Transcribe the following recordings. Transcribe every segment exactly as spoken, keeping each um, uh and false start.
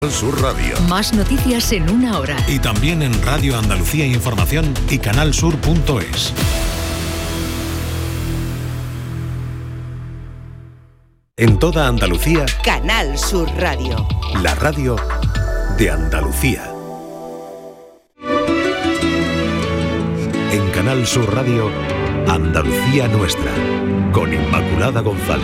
Sur Radio. Más noticias en una hora. Y también en Radio Andalucía Información y canal sur punto es. En toda Andalucía, Canal Sur Radio. La radio de Andalucía. En Canal Sur Radio, Andalucía Nuestra, con Inmaculada González.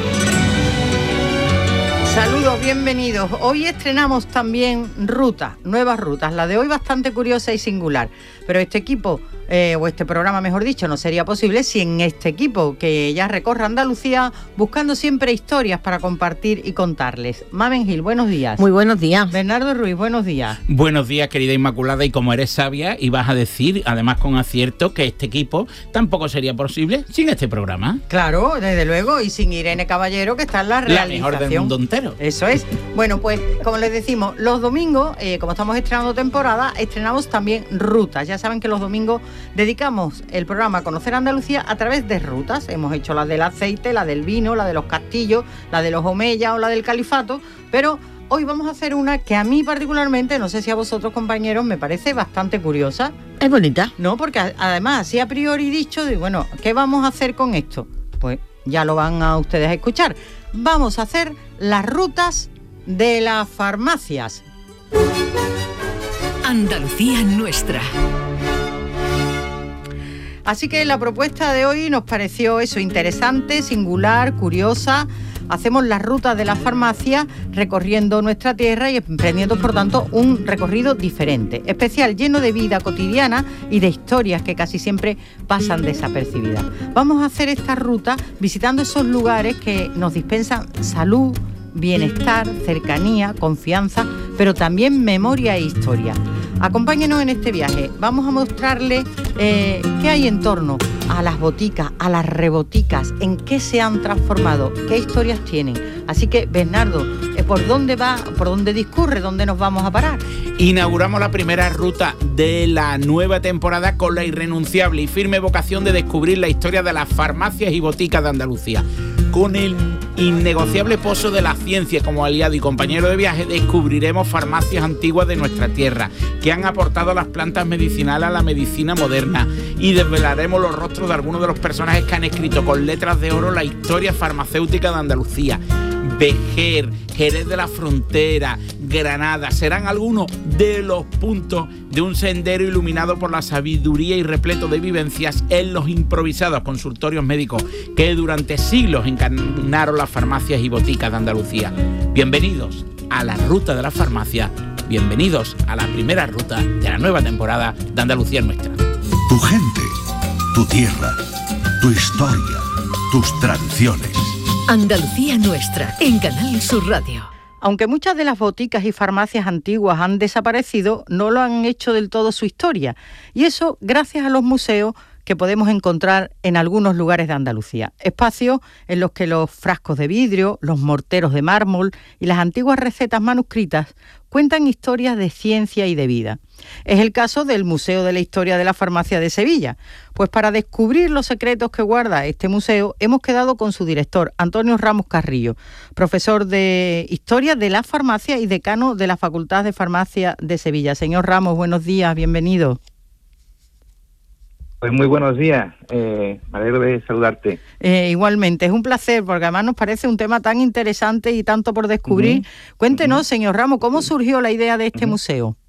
Saludos, bienvenidos. Hoy estrenamos también rutas, nuevas rutas. La de hoy bastante curiosa y singular. Pero este equipo, eh, o este programa mejor dicho, no sería posible sin este equipo que ya recorre Andalucía buscando siempre historias para compartir y contarles. Mamen Gil, buenos días. Muy buenos días. Bernardo Ruiz, buenos días. Buenos días, querida Inmaculada, y como eres sabia y vas a decir, además con acierto, que este equipo tampoco sería posible sin este programa. Claro, desde luego, y sin Irene Caballero, que está en la realización. La mejor del mundo entero. Eso es. Bueno, pues como les decimos, los domingos, eh, como estamos estrenando temporada, estrenamos también rutas. Ya saben que los domingos dedicamos el programa a conocer Andalucía a través de rutas. Hemos hecho la del aceite, la del vino, la de los castillos, la de los Omeya o la del califato, pero hoy vamos a hacer una que a mí particularmente, no sé si a vosotros compañeros, me parece bastante curiosa. Es bonita. No, porque además, así a priori dicho, digo, bueno, ¿qué vamos a hacer con esto? Pues ya lo van a ustedes a escuchar. Vamos a hacer las rutas de las farmacias. Andalucía Nuestra. Así que la propuesta de hoy nos pareció eso, interesante, singular, curiosa. Hacemos las rutas de las farmacias recorriendo nuestra tierra y emprendiendo, por tanto, un recorrido diferente, especial, lleno de vida cotidiana y de historias que casi siempre pasan desapercibidas. Vamos a hacer esta ruta visitando esos lugares que nos dispensan salud, bienestar, cercanía, confianza, pero también memoria e historia. Acompáñenos en este viaje. Vamos a mostrarle eh, qué hay en torno a las boticas, a las reboticas, en qué se han transformado, qué historias tienen. Así que, Bernardo, eh, ¿por dónde va, por dónde discurre, dónde nos vamos a parar? Inauguramos la primera ruta de la nueva temporada con la irrenunciable y firme vocación de descubrir la historia de las farmacias y boticas de Andalucía. Con el innegociable pozo de la ciencia como aliado y compañero de viaje, descubriremos farmacias antiguas de nuestra tierra que han aportado las plantas medicinales a la medicina moderna y desvelaremos los rostros de algunos de los personajes que han escrito con letras de oro la historia farmacéutica de Andalucía. Vejer, Jerez de la Frontera, Granada serán algunos de los puntos de un sendero iluminado por la sabiduría y repleto de vivencias en los improvisados consultorios médicos que durante siglos encarnaron las farmacias y boticas de Andalucía. Bienvenidos a la ruta de la farmacia, bienvenidos a la primera ruta de la nueva temporada de Andalucía Nuestra. Tu gente, tu tierra, tu historia, tus tradiciones. Andalucía Nuestra, en Canal Sur Radio. Aunque muchas de las boticas y farmacias antiguas han desaparecido, no lo han hecho del todo su historia. Y eso gracias a los museos que podemos encontrar en algunos lugares de Andalucía. Espacios en los que los frascos de vidrio, los morteros de mármol y las antiguas recetas manuscritas cuentan historias de ciencia y de vida. Es el caso del Museo de la Historia de la Farmacia de Sevilla. Pues para descubrir los secretos que guarda este museo, hemos quedado con su director, Antonio Ramos Carrillo, profesor de Historia de la Farmacia y decano de la Facultad de Farmacia de Sevilla. Señor Ramos, buenos días, bienvenido. Pues muy buenos días, eh, me alegro de saludarte. Eh, igualmente, es un placer, porque además nos parece un tema tan interesante y tanto por descubrir. Uh-huh. Cuéntenos, uh-huh. señor Ramos, ¿cómo surgió la idea de este uh-huh. museo?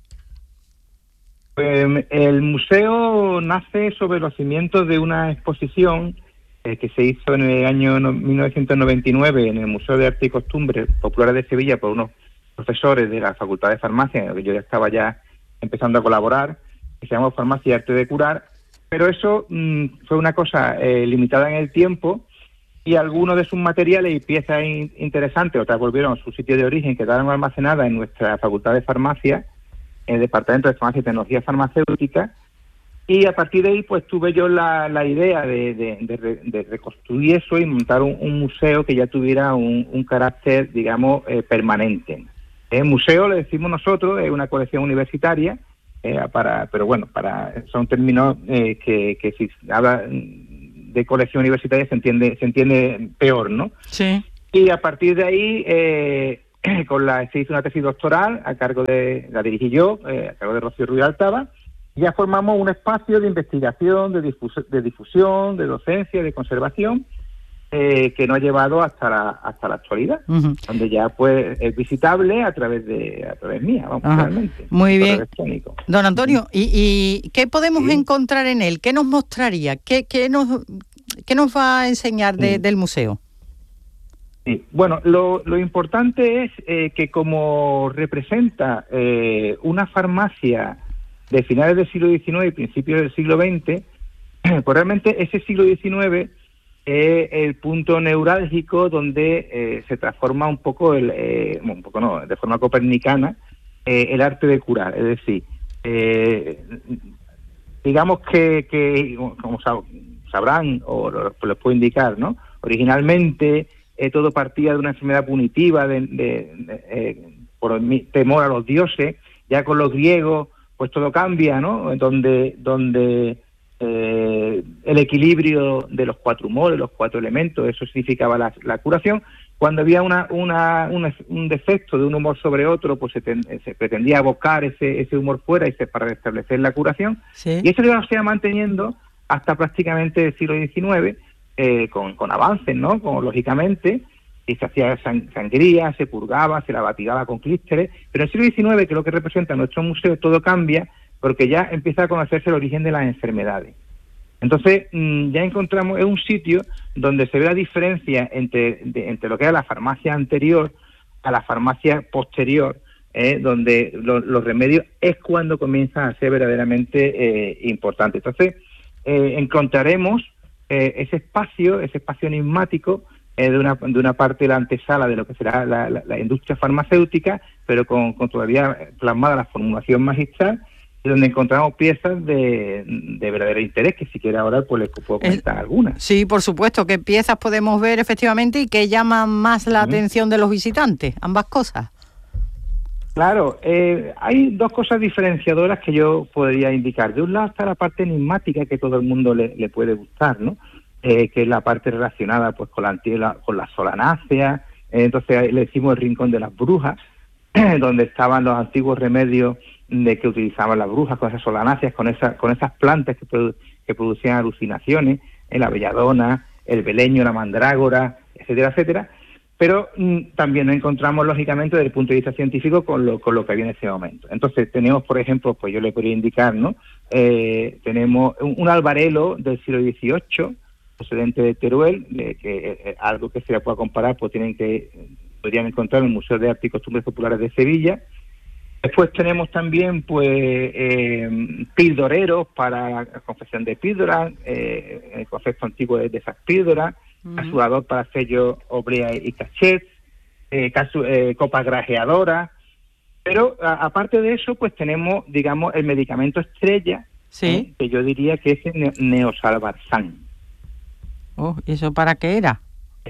Pues el museo nace sobre los cimientos de una exposición eh, que se hizo en el año no, mil novecientos noventa y nueve en el Museo de Arte y Costumbres Populares de Sevilla por unos profesores de la Facultad de Farmacia, en el que yo ya estaba ya empezando a colaborar, que se llama Farmacia y Arte de Curar. Pero eso mmm, fue una cosa eh, limitada en el tiempo y algunos de sus materiales y piezas in- interesantes, otras volvieron a su sitio de origen, quedaron almacenadas en nuestra Facultad de Farmacia, en el Departamento de Farmacia y Tecnología Farmacéutica, y a partir de ahí pues tuve yo la, la idea de, de, de, de reconstruir eso y montar un, un museo que ya tuviera un, un carácter, digamos, eh, permanente. El museo, le decimos nosotros, es una colección universitaria, Eh, para, pero bueno, para son términos eh, que, que si habla de colección universitaria se entiende se entiende peor, ¿no? Sí. Y a partir de ahí, eh, con la, se hizo una tesis doctoral a cargo de, la dirigí yo, eh, a cargo de Rocío Ruiz Altava, y ya formamos un espacio de investigación, de, difus- de difusión, de docencia, de conservación, eh, que nos ha llevado hasta la, hasta la actualidad, uh-huh. donde ya pues es visitable a través de a través mía, vamos, uh-huh. realmente. Muy bien. Don Antonio, ¿y, y qué podemos sí. encontrar en él? ¿Qué nos mostraría? ¿Qué, qué, nos, qué nos va a enseñar de, sí. del museo? Sí. Bueno, lo, lo importante es eh, que como representa eh, una farmacia de finales del siglo diecinueve y principios del siglo veinte, pues realmente ese siglo diecinueve es el punto neurálgico donde eh, se transforma un poco, el, eh, un poco no, de forma copernicana, eh, el arte de curar. Es decir, eh, digamos que, que como sabrán o les puedo indicar, ¿no? Originalmente eh, todo partía de una enfermedad punitiva, de, de, de, eh, por temor a los dioses. Ya con los griegos pues todo cambia, ¿no? Donde donde eh, el equilibrio de los cuatro humores, los cuatro elementos, eso significaba la, la curación. Cuando había una, una, una un defecto de un humor sobre otro, pues se, ten, se pretendía abocar ese, ese humor fuera y se, para restablecer la curación. ¿Sí? Y eso se iba manteniendo hasta prácticamente el siglo diecinueve, eh, con, con avances, ¿no? Como, lógicamente, y se hacía sang- sangría, se purgaba, se la batigaba con clísteres, pero en el siglo diecinueve, que es lo que representa nuestro museo, todo cambia, porque ya empieza a conocerse el origen de las enfermedades. Entonces, mmm, ya encontramos, es un sitio donde se ve la diferencia entre, de, entre lo que era la farmacia anterior a la farmacia posterior, eh, donde lo, los remedios es cuando comienzan a ser verdaderamente eh, importantes. Entonces, eh, encontraremos eh, ese espacio, ese espacio enigmático, Eh, de una de una parte de la antesala de lo que será la, la, la industria farmacéutica, pero con, con todavía plasmada la formulación magistral, donde encontramos piezas de, de verdadero interés, que si quiere ahora pues les puedo comentar eh, algunas. Sí, por supuesto, ¿qué piezas podemos ver efectivamente y que llaman más la uh-huh. atención de los visitantes? Ambas cosas. Claro, eh, hay dos cosas diferenciadoras que yo podría indicar. De un lado está la parte enigmática, que todo el mundo le, le puede gustar, ¿no? Eh, que es la parte relacionada pues con la antigua, con la solanácea, eh, entonces le decimos el rincón de las brujas, donde estaban los antiguos remedios de que utilizaban las brujas, con esas solanáceas, con esas con esas plantas que, produ- que producían alucinaciones, eh, la belladona, el beleño, la mandrágora, etcétera, etcétera. Pero mm, también nos encontramos, lógicamente, desde el punto de vista científico, con lo, con lo que había en ese momento. Entonces tenemos, por ejemplo, pues yo le podría indicar, ¿no? Eh, tenemos un, un albarelo del siglo dieciocho, procedente de Teruel, de que eh, algo que se le pueda comparar, pues tienen que podrían encontrar en el Museo de Arte y Costumbres Populares de Sevilla. Después tenemos también pues eh, pildoreros para la confección de píldoras, eh, el concepto antiguo de, de esas píldoras, uh-huh. casuador para sellos, obrea y cachet, eh, casu, eh, copas grajeadoras. Pero a, aparte de eso, pues tenemos, digamos, el medicamento estrella, ¿sí? eh, que yo diría que es el neosalvarsan. Oh, ¿eso para qué era?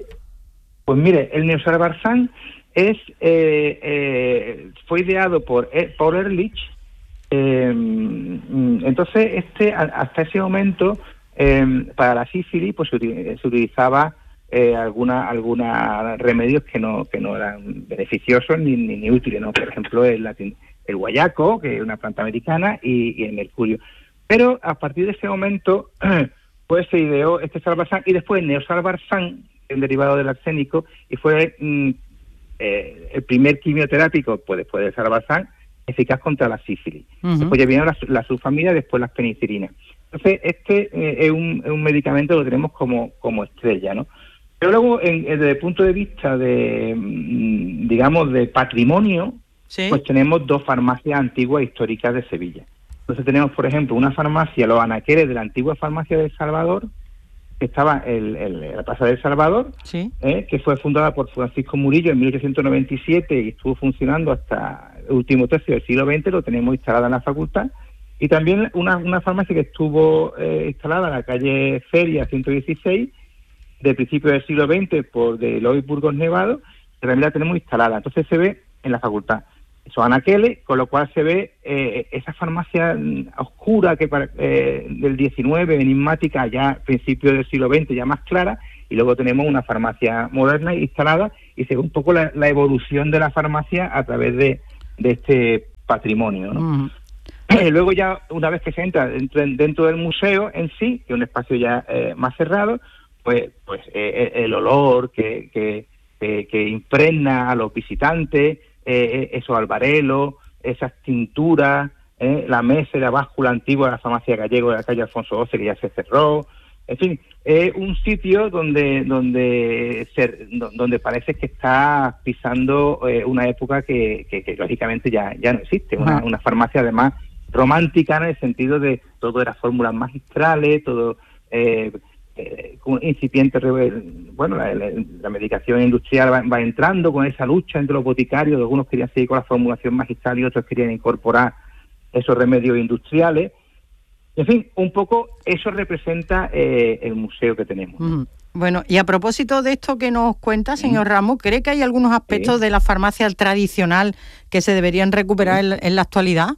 Pues mire, el neosalvarsan es eh, eh, fue ideado por por Ehrlich. Eh, entonces, este hasta ese momento eh, para la sífilis, pues se, se utilizaba eh, alguna alguna remedios que no que no eran beneficiosos ni, ni, ni útiles, ¿no? Por ejemplo, el latin, el guayaco, que es una planta americana, y, y el mercurio. Pero a partir de ese momento pues se ideó este salvarsan y después el neosalvarsan, el derivado del arsénico, y fue mm, eh, el primer quimioterápico, pues después del salvarsan, eficaz contra la sífilis. Uh-huh. Después ya vino la, la subfamilia, después las penicilinas. Entonces este eh, es, un, es un medicamento que lo tenemos como, como estrella, ¿no? Pero luego, en, desde el punto de vista de, mm, digamos, de patrimonio, ¿sí? Pues tenemos dos farmacias antiguas históricas de Sevilla. Entonces tenemos, por ejemplo, una farmacia, los anaqueles de la antigua farmacia del Salvador, que estaba en, en la Plaza del Salvador, ¿sí? eh, que fue fundada por Francisco Murillo en mil ochocientos noventa y siete y estuvo funcionando hasta el último tercio del siglo veinte, lo tenemos instalada en la facultad. Y también una, una farmacia que estuvo eh, instalada en la calle Feria ciento dieciséis, de principios del siglo veinte, por de Eloy Burgos Nevado, que también la tenemos instalada. Entonces se ve en la facultad esos anaqueles, con lo cual se ve eh, esa farmacia oscura que para, eh, del diecinueve, enigmática, ya a principios del siglo veinte, ya más clara, y luego tenemos una farmacia moderna instalada, y se ve un poco la, la evolución de la farmacia a través de, de este patrimonio, ¿no? Mm. Luego ya, una vez que se entra dentro, dentro del museo en sí, que es un espacio ya eh, más cerrado, pues pues eh, el olor que, que, que, que impregna a los visitantes, eh, esos albarelos, esas tinturas, eh, la mesa y la báscula antigua de la farmacia Gallego de la calle Alfonso doce, que ya se cerró. En fin, es un sitio donde donde se, donde parece que está pisando eh, una época que, que, que lógicamente ya, ya no existe, una, una farmacia además romántica en el sentido de todo eran fórmulas magistrales, todo eh, eh, con incipiente, bueno, la, la, la medicación industrial va, va entrando con esa lucha entre los boticarios, algunos querían seguir con la formulación magistral y otros querían incorporar esos remedios industriales. En fin, un poco eso representa eh, el museo que tenemos. Mm. Bueno, y a propósito de esto que nos cuenta, señor Ramos, ¿cree que hay algunos aspectos sí. de la farmacia tradicional que se deberían recuperar sí. en, en la actualidad?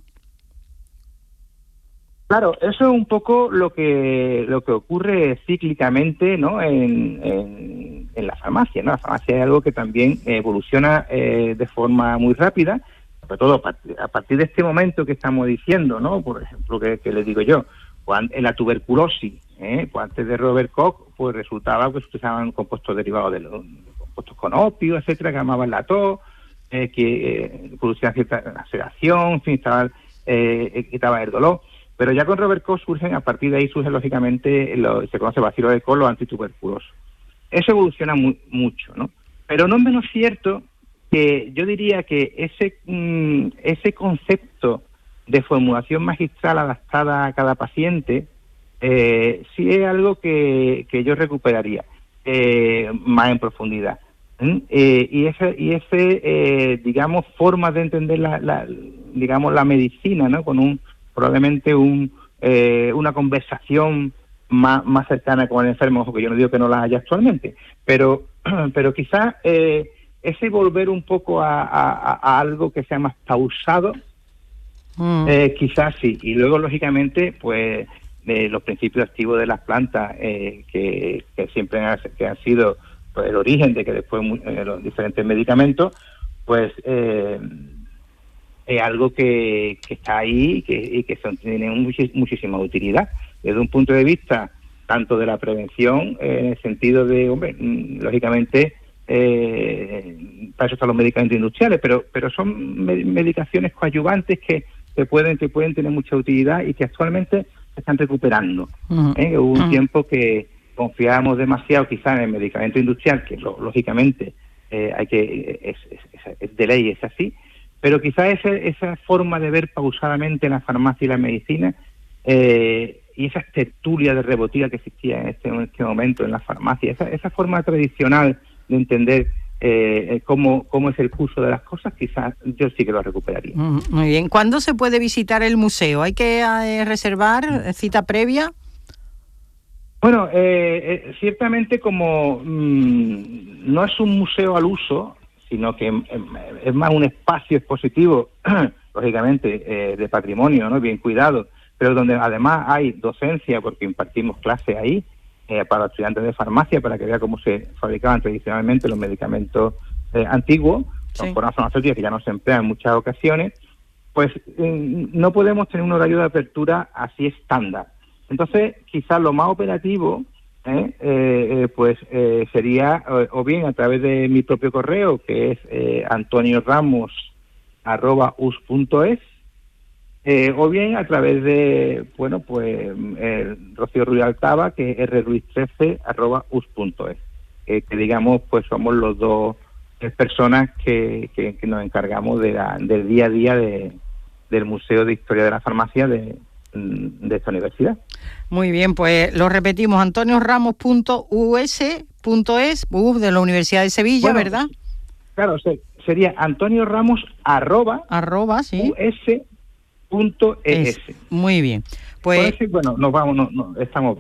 Claro, eso es un poco lo que lo que ocurre cíclicamente, ¿no? En, en, en la farmacia, ¿no? La farmacia es algo que también evoluciona eh, de forma muy rápida, sobre todo a partir, a partir de este momento que estamos diciendo, ¿no? Por ejemplo, que, que les digo yo, cuando, en la tuberculosis, ¿eh? Pues antes de Robert Koch, pues resultaba que se usaban compuestos derivados de los compuestos con opio, etcétera, que llamaban la tos, eh, que eh, producían cierta sedación, en fin, estaba, eh, quitaba el dolor. Pero ya con Robert Koch surgen, a partir de ahí surgen lógicamente, lo, se conoce bacilo de Koch, los antituberculosos. Eso evoluciona muy, mucho, ¿no? Pero no es menos cierto que yo diría que ese mmm, ese concepto de formulación magistral adaptada a cada paciente eh, sí es algo que, que yo recuperaría eh, más en profundidad. ¿Mm? Eh, y ese, y ese eh, digamos, forma de entender la, la, digamos, la medicina, ¿no? Con un probablemente un eh, una conversación más, más cercana con el enfermo, ojo que yo no digo que no la haya actualmente, pero pero quizás eh, ese volver un poco a, a, a algo que sea más pausado, mm. eh, quizás sí, y luego lógicamente pues eh, los principios activos de las plantas eh, que, que siempre han, que han sido pues, el origen de que después eh, los diferentes medicamentos, pues eh, es algo que, que está ahí y que, y que son, tiene muchis, muchísima utilidad desde un punto de vista tanto de la prevención eh, en el sentido de, hombre, lógicamente eh, para eso están los medicamentos industriales, pero pero son me- medicaciones coadyuvantes que, que pueden que pueden tener mucha utilidad y que actualmente se están recuperando. Uh-huh. ¿eh? Hubo un uh-huh. tiempo que confiábamos demasiado quizás en el medicamento industrial, que lo, lógicamente eh, hay que es, es, es de ley, es así. Pero quizás esa, esa forma de ver pausadamente la farmacia y la medicina eh, y esa tertulia de rebotica que existía en este, en este momento en la farmacia, esa, esa forma tradicional de entender eh, cómo, cómo es el curso de las cosas, quizás yo sí que lo recuperaría. Muy bien. ¿Cuándo se puede visitar el museo? ¿Hay que eh, reservar cita previa? Bueno, eh, eh, ciertamente como mmm, no es un museo al uso, sino que es más un espacio expositivo, lógicamente, eh, de patrimonio, ¿no? Bien cuidado, pero donde además hay docencia, porque impartimos clases ahí, eh, para los estudiantes de farmacia, para que vean cómo se fabricaban tradicionalmente los medicamentos eh, antiguos, sí. Por una farmacéutica que ya no se emplea en muchas ocasiones, pues eh, no podemos tener un horario de apertura así estándar. Entonces, quizás lo más operativo ¿Eh? Eh, eh, pues eh, sería o, o bien a través de mi propio correo, que es eh, antonio ramos arroba u s punto es, eh, o bien a través de, bueno, pues eh, Rocío Ruiz Altava, que es r ruiz trece arroba u s punto es, eh, que digamos pues somos los dos eh, personas que, que, que nos encargamos de la, del día a día de, del Museo de Historia de la Farmacia de, de esta universidad. Muy bien, pues lo repetimos, antonio ramos punto u s punto es, uh, de la Universidad de Sevilla, bueno, ¿verdad? Claro, sería Antonio Ramos arroba, arroba sí. us punto es. Muy bien. Pues decir, bueno, nos vamos, no, no, estamos bien.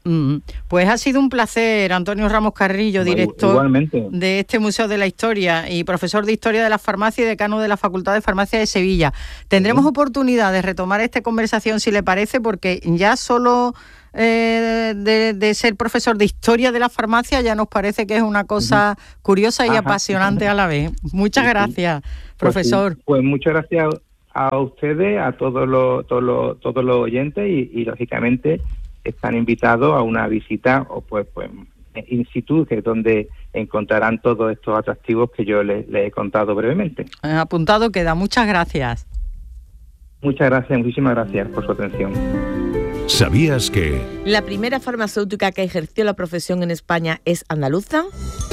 Mm, pues ha sido un placer, Antonio Ramos Carrillo, director Igualmente. de este Museo de la Historia y profesor de Historia de la Farmacia y decano de la Facultad de Farmacia de Sevilla. Tendremos sí. oportunidad de retomar esta conversación, si le parece, porque ya solo eh, de, de ser profesor de Historia de la Farmacia ya nos parece que es una cosa uh-huh. curiosa y Ajá. apasionante a la vez. Muchas sí, gracias, sí. profesor. Pues, sí. pues muchas gracias a ustedes, a todos los, todos los, todos los oyentes y, y lógicamente están invitados a una visita o pues pues in situ, que es donde encontrarán todos estos atractivos que yo les, les he contado brevemente. Apuntado queda. Muchas gracias. Muchas gracias, muchísimas gracias por su atención. ¿Sabías que la primera farmacéutica que ejerció la profesión en España es andaluza?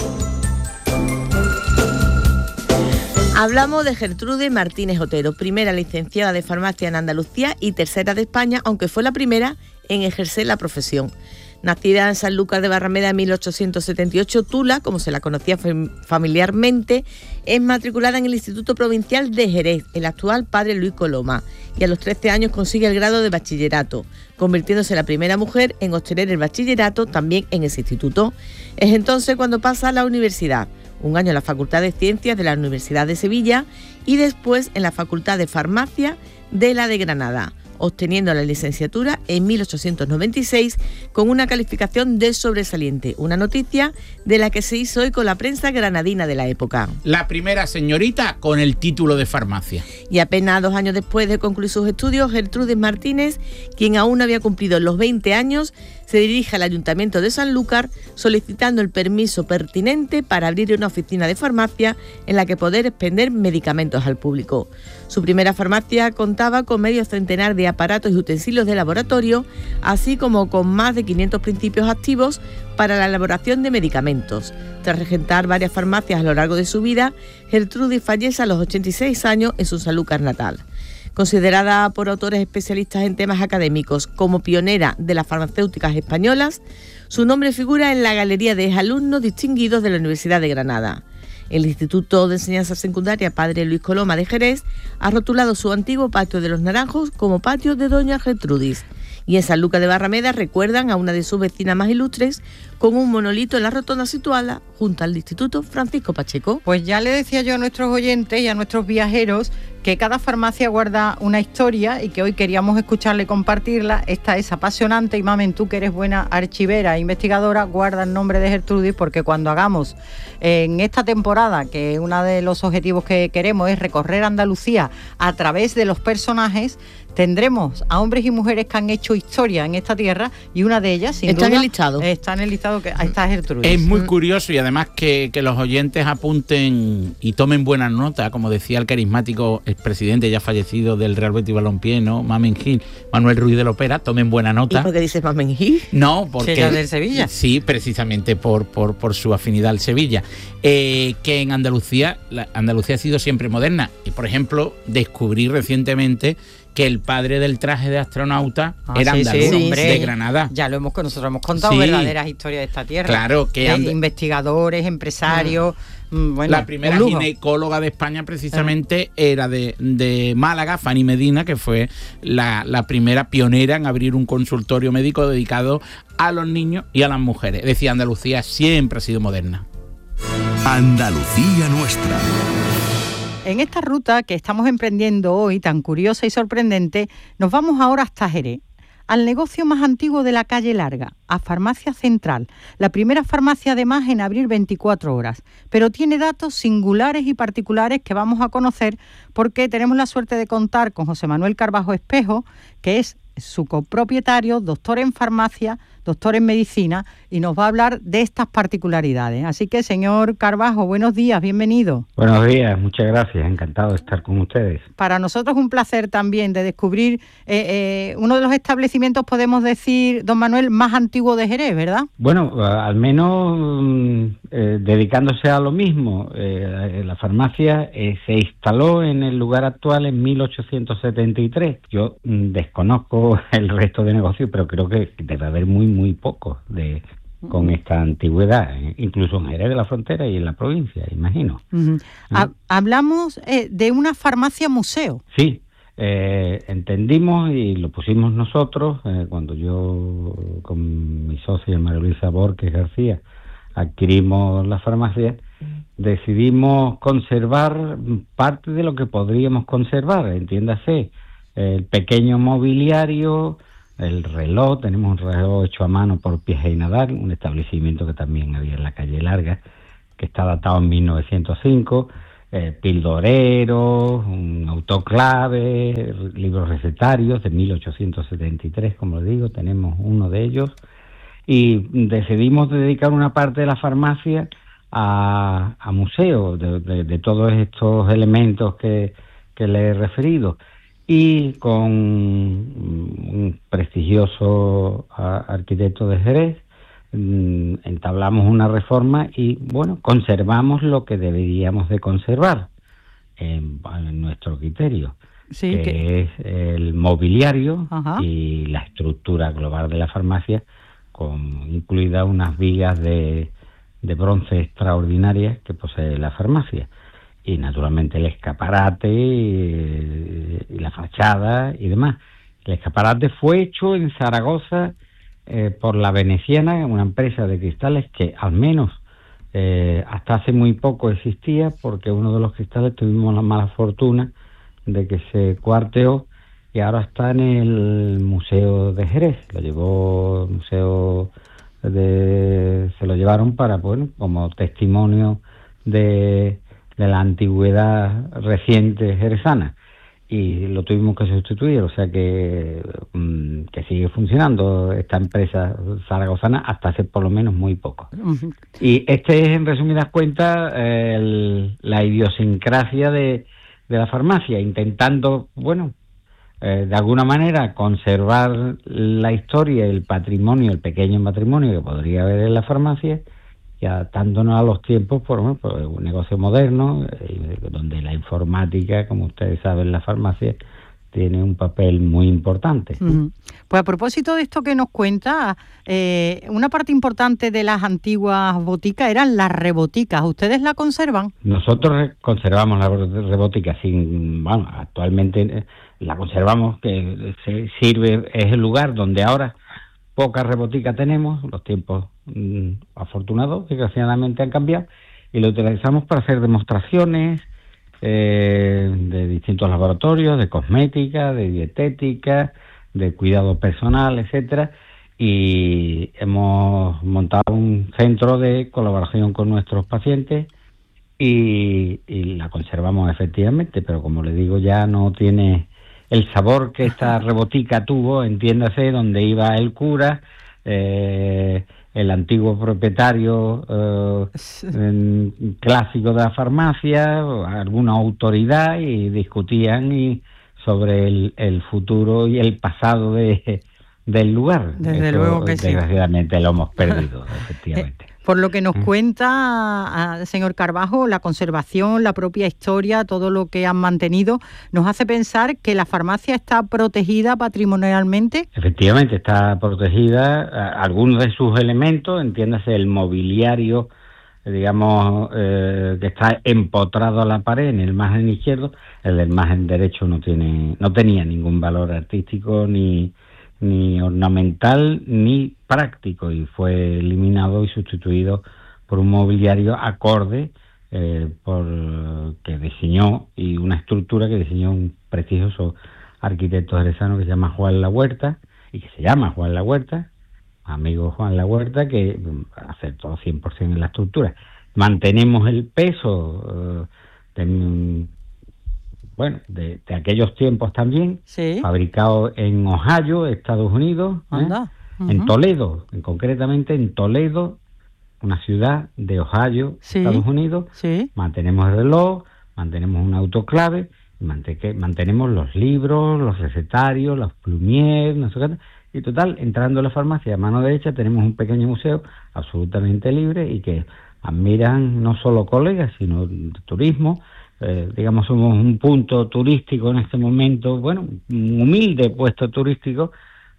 Hablamos de Gertrude Martínez Otero, primera licenciada de farmacia en Andalucía y tercera de España, aunque fue la primera en ejercer la profesión. Nacida en Sanlúcar de Barrameda en mil ochocientos setenta y ocho, Tula, como se la conocía familiarmente, es matriculada en el Instituto Provincial de Jerez, el actual Padre Luis Coloma, y a los trece años consigue el grado de bachillerato, convirtiéndose en la primera mujer en obtener el bachillerato también en ese instituto. Es entonces cuando pasa a la universidad, un año en la Facultad de Ciencias de la Universidad de Sevilla y después en la Facultad de Farmacia de la de Granada, obteniendo la licenciatura en mil ochocientos noventa y seis con una calificación de sobresaliente, una noticia de la que se hizo eco la prensa granadina de la época. La primera señorita con el título de farmacia. Y apenas dos años después de concluir sus estudios, Gertrude Martínez, quien aún no había cumplido los veinte años, se dirige al Ayuntamiento de Sanlúcar solicitando el permiso pertinente para abrir una oficina de farmacia en la que poder expender medicamentos al público. Su primera farmacia contaba con medio centenar de aparatos y utensilios de laboratorio, así como con más de quinientos principios activos para la elaboración de medicamentos. Tras regentar varias farmacias a lo largo de su vida, Gertrude fallece a los ochenta y seis años en su Sanlúcar natal. Considerada por autores especialistas en temas académicos como pionera de las farmacéuticas españolas, su nombre figura en la galería de alumnos distinguidos de la Universidad de Granada. El Instituto de Enseñanza Secundaria Padre Luis Coloma de Jerez ha rotulado su antiguo patio de los Naranjos como patio de Doña Gertrudis. Y en Sanlúcar de Barrameda recuerdan a una de sus vecinas más ilustres con un monolito en la rotonda situada junto al Instituto Francisco Pacheco. Pues ya le decía yo a nuestros oyentes y a nuestros viajeros que cada farmacia guarda una historia y que hoy queríamos escucharle y compartirla. Esta es apasionante y Mamen, tú que eres buena archivera e investigadora, guarda el nombre de Gertrudis, porque cuando hagamos en esta temporada, que uno de los objetivos que queremos es recorrer Andalucía a través de los personajes, tendremos a hombres y mujeres que han hecho historia en esta tierra y una de ellas, sin está duda, en el listado. Está en el listado, que ahí está Gertrudis. Es muy curioso y además que, que los oyentes apunten y tomen buena nota, como decía el carismático expresidente ya fallecido del Real Betis Balompié, ¿no? Mamen Gil, Manuel Ruiz de Lopera, tomen buena nota. ¿Y por qué dices Mamen Gil? No, porque... ¿Será del Sevilla? Sí, precisamente por, por, por su afinidad al Sevilla. Eh, que en Andalucía, la, Andalucía ha sido siempre moderna. Y, por ejemplo, descubrí recientemente que el padre del traje de astronauta ah, era sí, andaluz, sí, de Granada. Ya lo hemos nosotros hemos contado, sí, verdaderas historias de esta tierra. Claro, que and... investigadores, empresarios. Mm. Bueno, la primera ginecóloga de España precisamente ah. era de, de Málaga, Fanny Medina, que fue la, la primera pionera en abrir un consultorio médico dedicado a los niños y a las mujeres. Decía, Andalucía siempre ha sido moderna. Andalucía nuestra. En esta ruta que estamos emprendiendo hoy, tan curiosa y sorprendente, nos vamos ahora hasta Jerez, al negocio más antiguo de la calle Larga, a Farmacia Central, la primera farmacia además en abrir veinticuatro horas, pero tiene datos singulares y particulares que vamos a conocer porque tenemos la suerte de contar con José Manuel Carbajo Espejo, que es su copropietario, doctor en farmacia, doctor en medicina, y nos va a hablar de estas particularidades. Así que, señor Carbajo, buenos días, bienvenido. Buenos días, muchas gracias, encantado de estar con ustedes. Para nosotros es un placer también de descubrir eh, eh, uno de los establecimientos, podemos decir, don Manuel, más antiguo de Jerez, ¿verdad? Bueno, al menos eh, dedicándose a lo mismo. Eh, la farmacia eh, se instaló en el lugar actual en mil ochocientos setenta y tres. Yo mm, desconozco el resto de negocios, pero creo que debe haber muy, muy pocos de con esta antigüedad, incluso en Jerez de la Frontera y en la provincia, imagino. Uh-huh. Ha- hablamos eh, de una farmacia museo. Sí, eh, entendimos y lo pusimos nosotros, eh, cuando yo con mi socia María Luisa Borges García adquirimos la farmacia, decidimos conservar parte de lo que podríamos conservar, entiéndase, el pequeño mobiliario, el reloj. Tenemos un reloj hecho a mano por Piaget y Nadal, un establecimiento que también había en la calle Larga, que está datado en mil novecientos cinco, eh, pildoreros, un autoclave, libros recetarios de mil ochocientos setenta y tres, como les digo, tenemos uno de ellos, y decidimos dedicar una parte de la farmacia a, a museo de, de, de todos estos elementos que, que le he referido. Y con un prestigioso arquitecto de Jerez entablamos una reforma y, bueno, conservamos lo que deberíamos de conservar en, en nuestro criterio, sí, que, que es el mobiliario. Ajá. Y la estructura global de la farmacia, con incluidas unas vigas de, de bronce extraordinarias que posee la farmacia. Y naturalmente el escaparate y, y la fachada y demás. El escaparate fue hecho en Zaragoza eh, por la Veneciana, una empresa de cristales que al menos eh, hasta hace muy poco existía, porque uno de los cristales tuvimos la mala fortuna de que se cuarteó y ahora está en el Museo de Jerez. Lo llevó el museo de, se lo llevaron para, bueno, como testimonio de de la antigüedad reciente jerezana, y lo tuvimos que sustituir, o sea que, mmm, que sigue funcionando esta empresa zaragozana hasta hace por lo menos muy poco. Uh-huh. Y este es, en resumidas cuentas, eh, el, la idiosincrasia de, de la farmacia, intentando, bueno, eh, de alguna manera conservar la historia, el patrimonio, el pequeño patrimonio que podría haber en la farmacia, y adaptándonos a los tiempos por, bueno, por un negocio moderno, eh, donde la informática, como ustedes saben, la farmacia tiene un papel muy importante. Uh-huh. Pues a propósito de esto que nos cuenta, eh, una parte importante de las antiguas boticas eran las reboticas. ¿Ustedes la conservan? Nosotros conservamos la rebotica, sin, bueno, actualmente la conservamos, que se sirve, es el lugar donde ahora poca rebotica tenemos. Los tiempos mmm, afortunados, desgraciadamente, han cambiado, y lo utilizamos para hacer demostraciones eh, de distintos laboratorios, de cosmética, de dietética, de cuidado personal, etcétera, y hemos montado un centro de colaboración con nuestros pacientes y, y la conservamos efectivamente, pero como le digo, ya no tiene el sabor que esta rebotica tuvo, entiéndase, donde iba el cura, eh, el antiguo propietario eh, en, clásico de la farmacia, alguna autoridad, y discutían y sobre el, el futuro y el pasado de, del lugar. Desde Eso, luego que desgraciadamente sí. Lo hemos perdido, efectivamente. Por lo que nos ¿Mm? cuenta, señor Carbajo, la conservación, la propia historia, todo lo que han mantenido, nos hace pensar que la farmacia está protegida patrimonialmente. Efectivamente, está protegida. Algunos de sus elementos, entiéndase el mobiliario, digamos, eh, que está empotrado a la pared en el margen izquierdo, el del margen derecho no tiene, no tenía ningún valor artístico ni ni ornamental ni práctico, y fue eliminado y sustituido por un mobiliario acorde eh, por que diseñó, y una estructura que diseñó un prestigioso arquitecto jerezano que se llama Juan La Huerta, y que se llama Juan La Huerta, amigo Juan La Huerta, que acertó cien por ciento en la estructura. Mantenemos el peso eh, de, bueno, de, de aquellos tiempos también, sí, fabricado en Ohio, Estados Unidos, ¿eh? uh-huh. en Toledo, en, concretamente en Toledo, una ciudad de Ohio, sí, Estados Unidos. Sí. Mantenemos el reloj, mantenemos un autoclave, mante- mantenemos los libros, los recetarios, los plumiers, no sé qué, y total, entrando a la farmacia a mano derecha tenemos un pequeño museo absolutamente libre, y que admiran no solo colegas, sino de turismo. Eh, digamos, somos un punto turístico en este momento, bueno, un humilde puesto turístico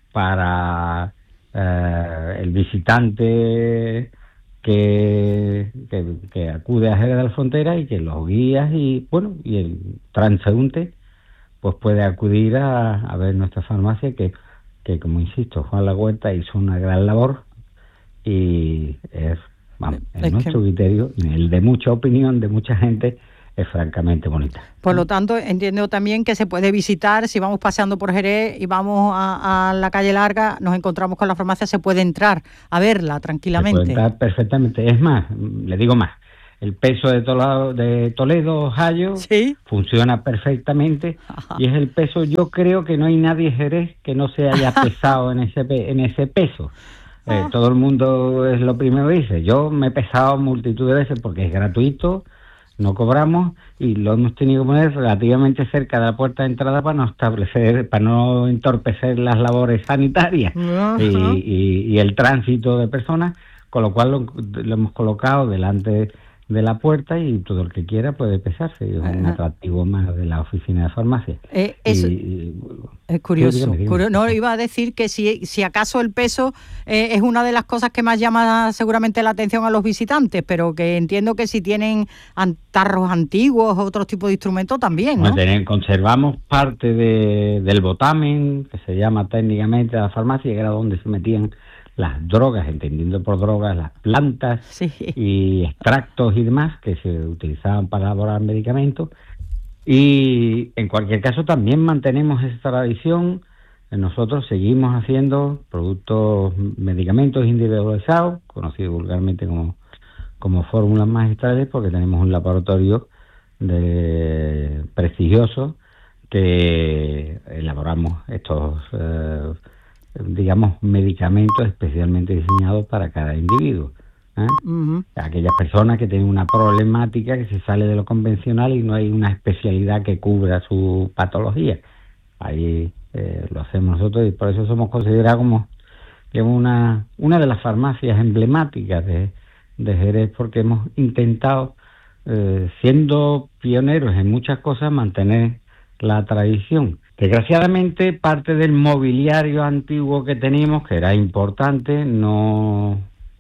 para eh, el visitante que, que, que acude a Jerez de la Frontera, y que los guías y, bueno, y el transeúnte pues puede acudir a, a ver nuestra farmacia, que, que como insisto, Juan Lagüeta hizo una gran labor y es, vamos, en es nuestro que... criterio, el de mucha opinión, de mucha gente, es francamente bonita. Por lo tanto, entiendo también que se puede visitar, si vamos paseando por Jerez y vamos a, a la calle Larga, nos encontramos con la farmacia, se puede entrar a verla tranquilamente. Se puede entrar perfectamente. Es más, le digo más, el peso de Toledo, de Toledo Ohio, ¿sí?, funciona perfectamente. Ajá. Y es el peso, yo creo que no hay nadie en Jerez que no se haya pesado en ese en ese peso. Eh, todo el mundo es lo primero que dice. Yo me he pesado multitud de veces porque es gratuito, no cobramos y lo hemos tenido que poner relativamente cerca de la puerta de entrada para no establecer, para no entorpecer las labores sanitarias y, y, y el tránsito de personas, con lo cual lo, lo hemos colocado delante de la puerta y todo el que quiera puede pesarse. Es un atractivo más de la oficina de farmacia. Eh, eso, y, y, es curioso. Sí, dígame, dígame. Curio, no, iba a decir que si, si acaso el peso eh, es una de las cosas que más llama seguramente la atención a los visitantes, pero que entiendo que si tienen tarros antiguos o otro tipo de instrumentos también, ¿no? Bueno, conservamos parte de, del botamen, que se llama técnicamente la farmacia, que era donde se metían las drogas, entendiendo por drogas las plantas, sí, y extractos y demás que se utilizaban para elaborar medicamentos. Y en cualquier caso también mantenemos esa tradición. Nosotros seguimos haciendo productos, medicamentos individualizados, conocidos vulgarmente como, como fórmulas magistrales, porque tenemos un laboratorio de prestigioso que elaboramos estos eh, digamos, medicamentos especialmente diseñados para cada individuo. ¿eh? Uh-huh. Aquellas personas que tienen una problemática que se sale de lo convencional y no hay una especialidad que cubra su patología. Ahí eh, lo hacemos nosotros y por eso somos considerados como, como una, una de las farmacias emblemáticas de, de Jerez, porque hemos intentado, eh, siendo pioneros en muchas cosas, mantener la tradición. Desgraciadamente, parte del mobiliario antiguo que teníamos, que era importante, no,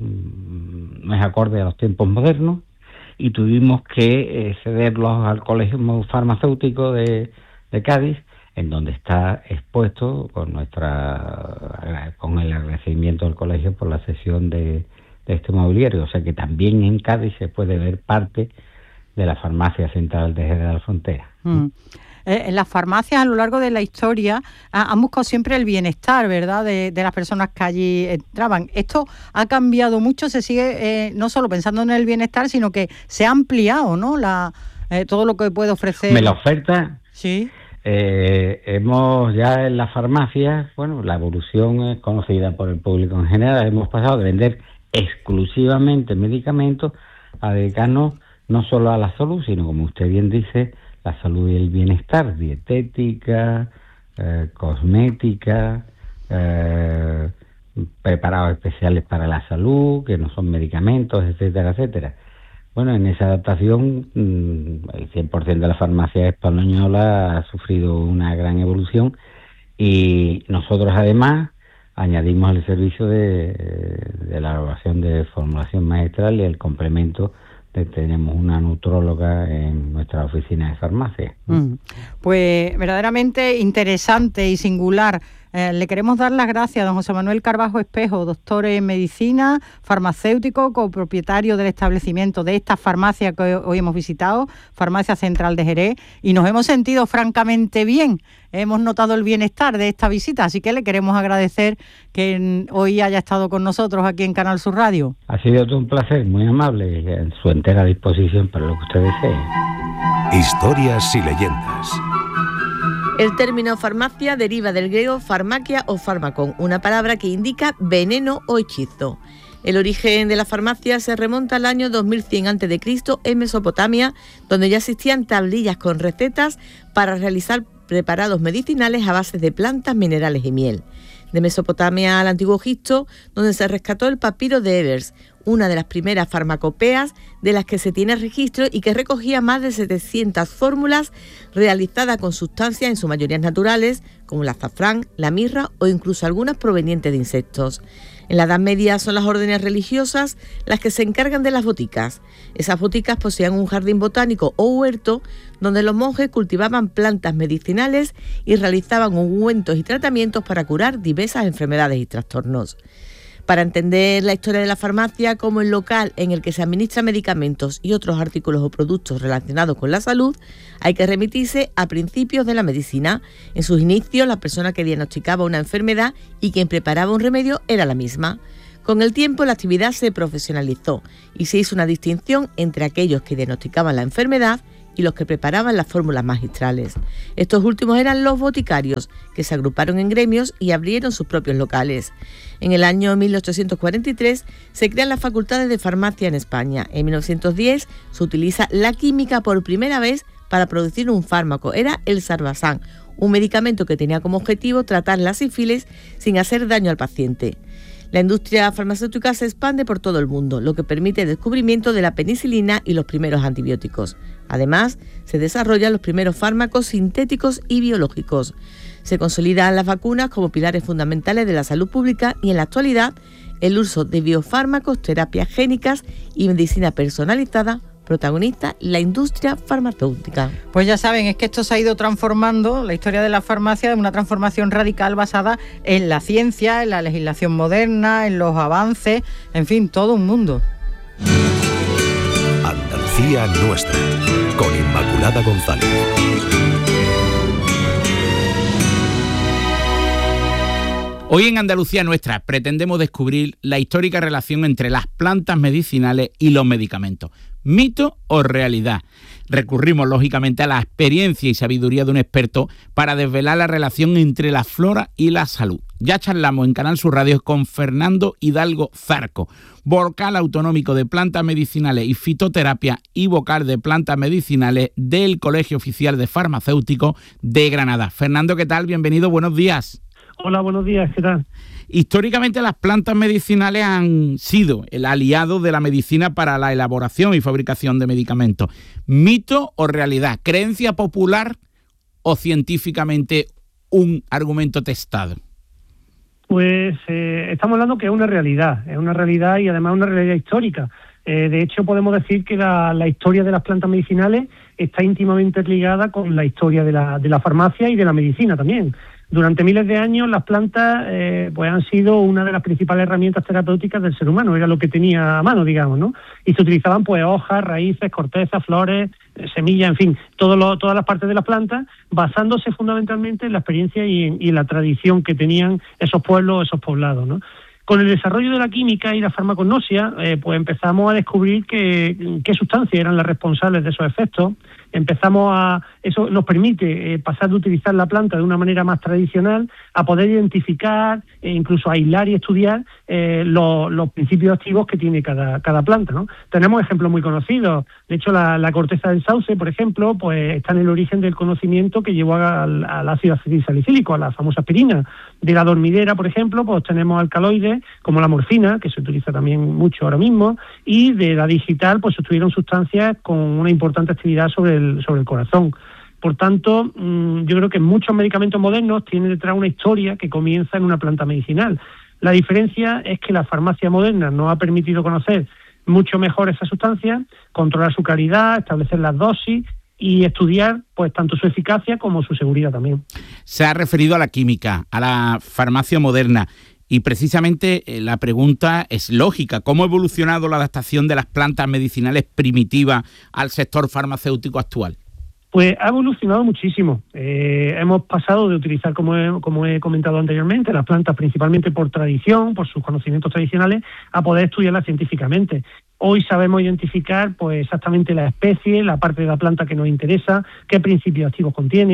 no es acorde a los tiempos modernos y tuvimos que eh, cederlos al Colegio Farmacéutico de, de Cádiz, en donde está expuesto con nuestra con el agradecimiento del colegio por la cesión de, de este mobiliario. O sea que también en Cádiz se puede ver parte de la farmacia central de Jerez de la Frontera. Mm. Eh, en las farmacias a lo largo de la historia ha, han buscado siempre el bienestar, ¿verdad?, de, de las personas que allí entraban. Esto ha cambiado mucho, se sigue eh, no solo pensando en el bienestar, sino que se ha ampliado, ¿no?, la, eh, todo lo que puede ofrecer. Me la oferta. Sí. Eh, hemos ya en las farmacias, bueno, la evolución es conocida por el público en general, hemos pasado de vender exclusivamente medicamentos a dedicarnos no solo a la salud, sino, como usted bien dice, la salud y el bienestar, dietética, eh, cosmética, eh, preparados especiales para la salud, que no son medicamentos, etcétera, etcétera. Bueno, en esa adaptación, el cien por ciento de la farmacia española ha sufrido una gran evolución y nosotros además añadimos el servicio de, de la elaboración de formulación magistral y el complemento. Tenemos una nutróloga en nuestra oficina de farmacia. Mm. Pues verdaderamente interesante y singular. Eh, le queremos dar las gracias a don José Manuel Carbajo Espejo, doctor en medicina, farmacéutico, copropietario del establecimiento de esta farmacia que hoy hemos visitado, Farmacia Central de Jerez, y nos hemos sentido francamente bien. Hemos notado el bienestar de esta visita, así que le queremos agradecer que hoy haya estado con nosotros aquí en Canal Sur Radio. Ha sido todo un placer, muy amable, y en su entera disposición para lo que usted desee. Historias y leyendas. El término farmacia deriva del griego farmakia o fármacon, una palabra que indica veneno o hechizo. El origen de la farmacia se remonta al año dos mil cien antes de Cristo en Mesopotamia, donde ya existían tablillas con recetas para realizar preparados medicinales a base de plantas, minerales y miel. de Mesopotamia al Antiguo Egipto, donde se rescató el papiro de Ebers, una de las primeras farmacopeas de las que se tiene registro y que recogía más de setecientas fórmulas realizadas con sustancias en su mayoría naturales, como el azafrán, la mirra o incluso algunas provenientes de insectos. En la Edad Media son las órdenes religiosas las que se encargan de las boticas. Esas boticas poseían un jardín botánico o huerto donde los monjes cultivaban plantas medicinales y realizaban ungüentos y tratamientos para curar diversas enfermedades y trastornos. Para entender la historia de la farmacia como el local en el que se administran medicamentos y otros artículos o productos relacionados con la salud, hay que remitirse a principios de la medicina. En sus inicios, la persona que diagnosticaba una enfermedad y quien preparaba un remedio era la misma. Con el tiempo, la actividad se profesionalizó y se hizo una distinción entre aquellos que diagnosticaban la enfermedad y los que preparaban las fórmulas magistrales. Estos últimos eran los boticarios, que se agruparon en gremios y abrieron sus propios locales. En el año mil ochocientos cuarenta y tres se crean las facultades de farmacia en España. En mil novecientos diez se utiliza la química por primera vez para producir un fármaco. Era el Sarbazán, un medicamento que tenía como objetivo tratar la sífilis sin hacer daño al paciente. La industria farmacéutica se expande por todo el mundo, lo que permite el descubrimiento de la penicilina y los primeros antibióticos. Además, se desarrollan los primeros fármacos sintéticos y biológicos. Se consolidan las vacunas como pilares fundamentales de la salud pública y en la actualidad el uso de biofármacos, terapias génicas y medicina personalizada protagonista la industria farmacéutica. Pues ya saben, es que esto se ha ido transformando, la historia de la farmacia, de una transformación radical basada en la ciencia, en la legislación moderna, en los avances, en fin, todo un mundo. Andalucía nuestra, con Inmaculada González. Hoy en Andalucía Nuestra pretendemos descubrir la histórica relación entre las plantas medicinales y los medicamentos. ¿Mito o realidad? Recurrimos lógicamente a la experiencia y sabiduría de un experto para desvelar la relación entre la flora y la salud. Ya charlamos en Canal Sur Radio con Fernando Hidalgo Zarco, vocal autonómico de plantas medicinales y fitoterapia y vocal de plantas medicinales del Colegio Oficial de Farmacéuticos de Granada. Fernando, ¿qué tal? Bienvenido, buenos días. Hola, buenos días, ¿qué tal? Históricamente las plantas medicinales han sido el aliado de la medicina para la elaboración y fabricación de medicamentos. ¿Mito o realidad? ¿Creencia popular o científicamente un argumento testado? Pues eh, estamos hablando que es una realidad, es una realidad y además una realidad histórica. Eh, de hecho, podemos decir que la, la historia de las plantas medicinales está íntimamente ligada con la historia de la, de la farmacia y de la medicina también. Durante miles de años las plantas eh, pues han sido una de las principales herramientas terapéuticas del ser humano, era lo que tenía a mano, digamos, ¿no? Y se utilizaban pues hojas, raíces, cortezas, flores, eh, semillas, en fin, todo lo, todas las partes de las plantas, basándose fundamentalmente en la experiencia y en, y en la tradición que tenían esos pueblos, esos poblados, ¿no? Con el desarrollo de la química y la farmacognosia, eh, pues empezamos a descubrir que, qué sustancias eran las responsables de esos efectos. Empezamos a, eso nos permite eh, pasar de utilizar la planta de una manera más tradicional a poder identificar e incluso aislar y estudiar eh, los, los principios activos que tiene cada, cada planta, ¿no? Tenemos ejemplos muy conocidos. De hecho, la, la corteza del sauce, por ejemplo, pues está en el origen del conocimiento que llevó al, al ácido acetilsalicílico, a la famosa aspirina. De la dormidera, por ejemplo, pues tenemos alcaloides como la morfina, que se utiliza también mucho ahora mismo, y de la digital, pues se estudiaron sustancias con una importante actividad sobre el, sobre el corazón. Por tanto, yo creo que muchos medicamentos modernos tienen detrás una historia que comienza en una planta medicinal. La diferencia es que la farmacia moderna nos ha permitido conocer mucho mejor esas sustancias, controlar su calidad, establecer las dosis y estudiar pues tanto su eficacia como su seguridad también. Se ha referido a la química, a la farmacia moderna. Y precisamente eh, la pregunta es lógica. ¿Cómo ha evolucionado la adaptación de las plantas medicinales primitivas al sector farmacéutico actual? Pues ha evolucionado muchísimo. Eh, hemos pasado de utilizar, como he, como he comentado anteriormente, las plantas principalmente por tradición, por sus conocimientos tradicionales, a poder estudiarlas científicamente. Hoy sabemos identificar pues exactamente la especie, la parte de la planta que nos interesa, qué principios activos contiene,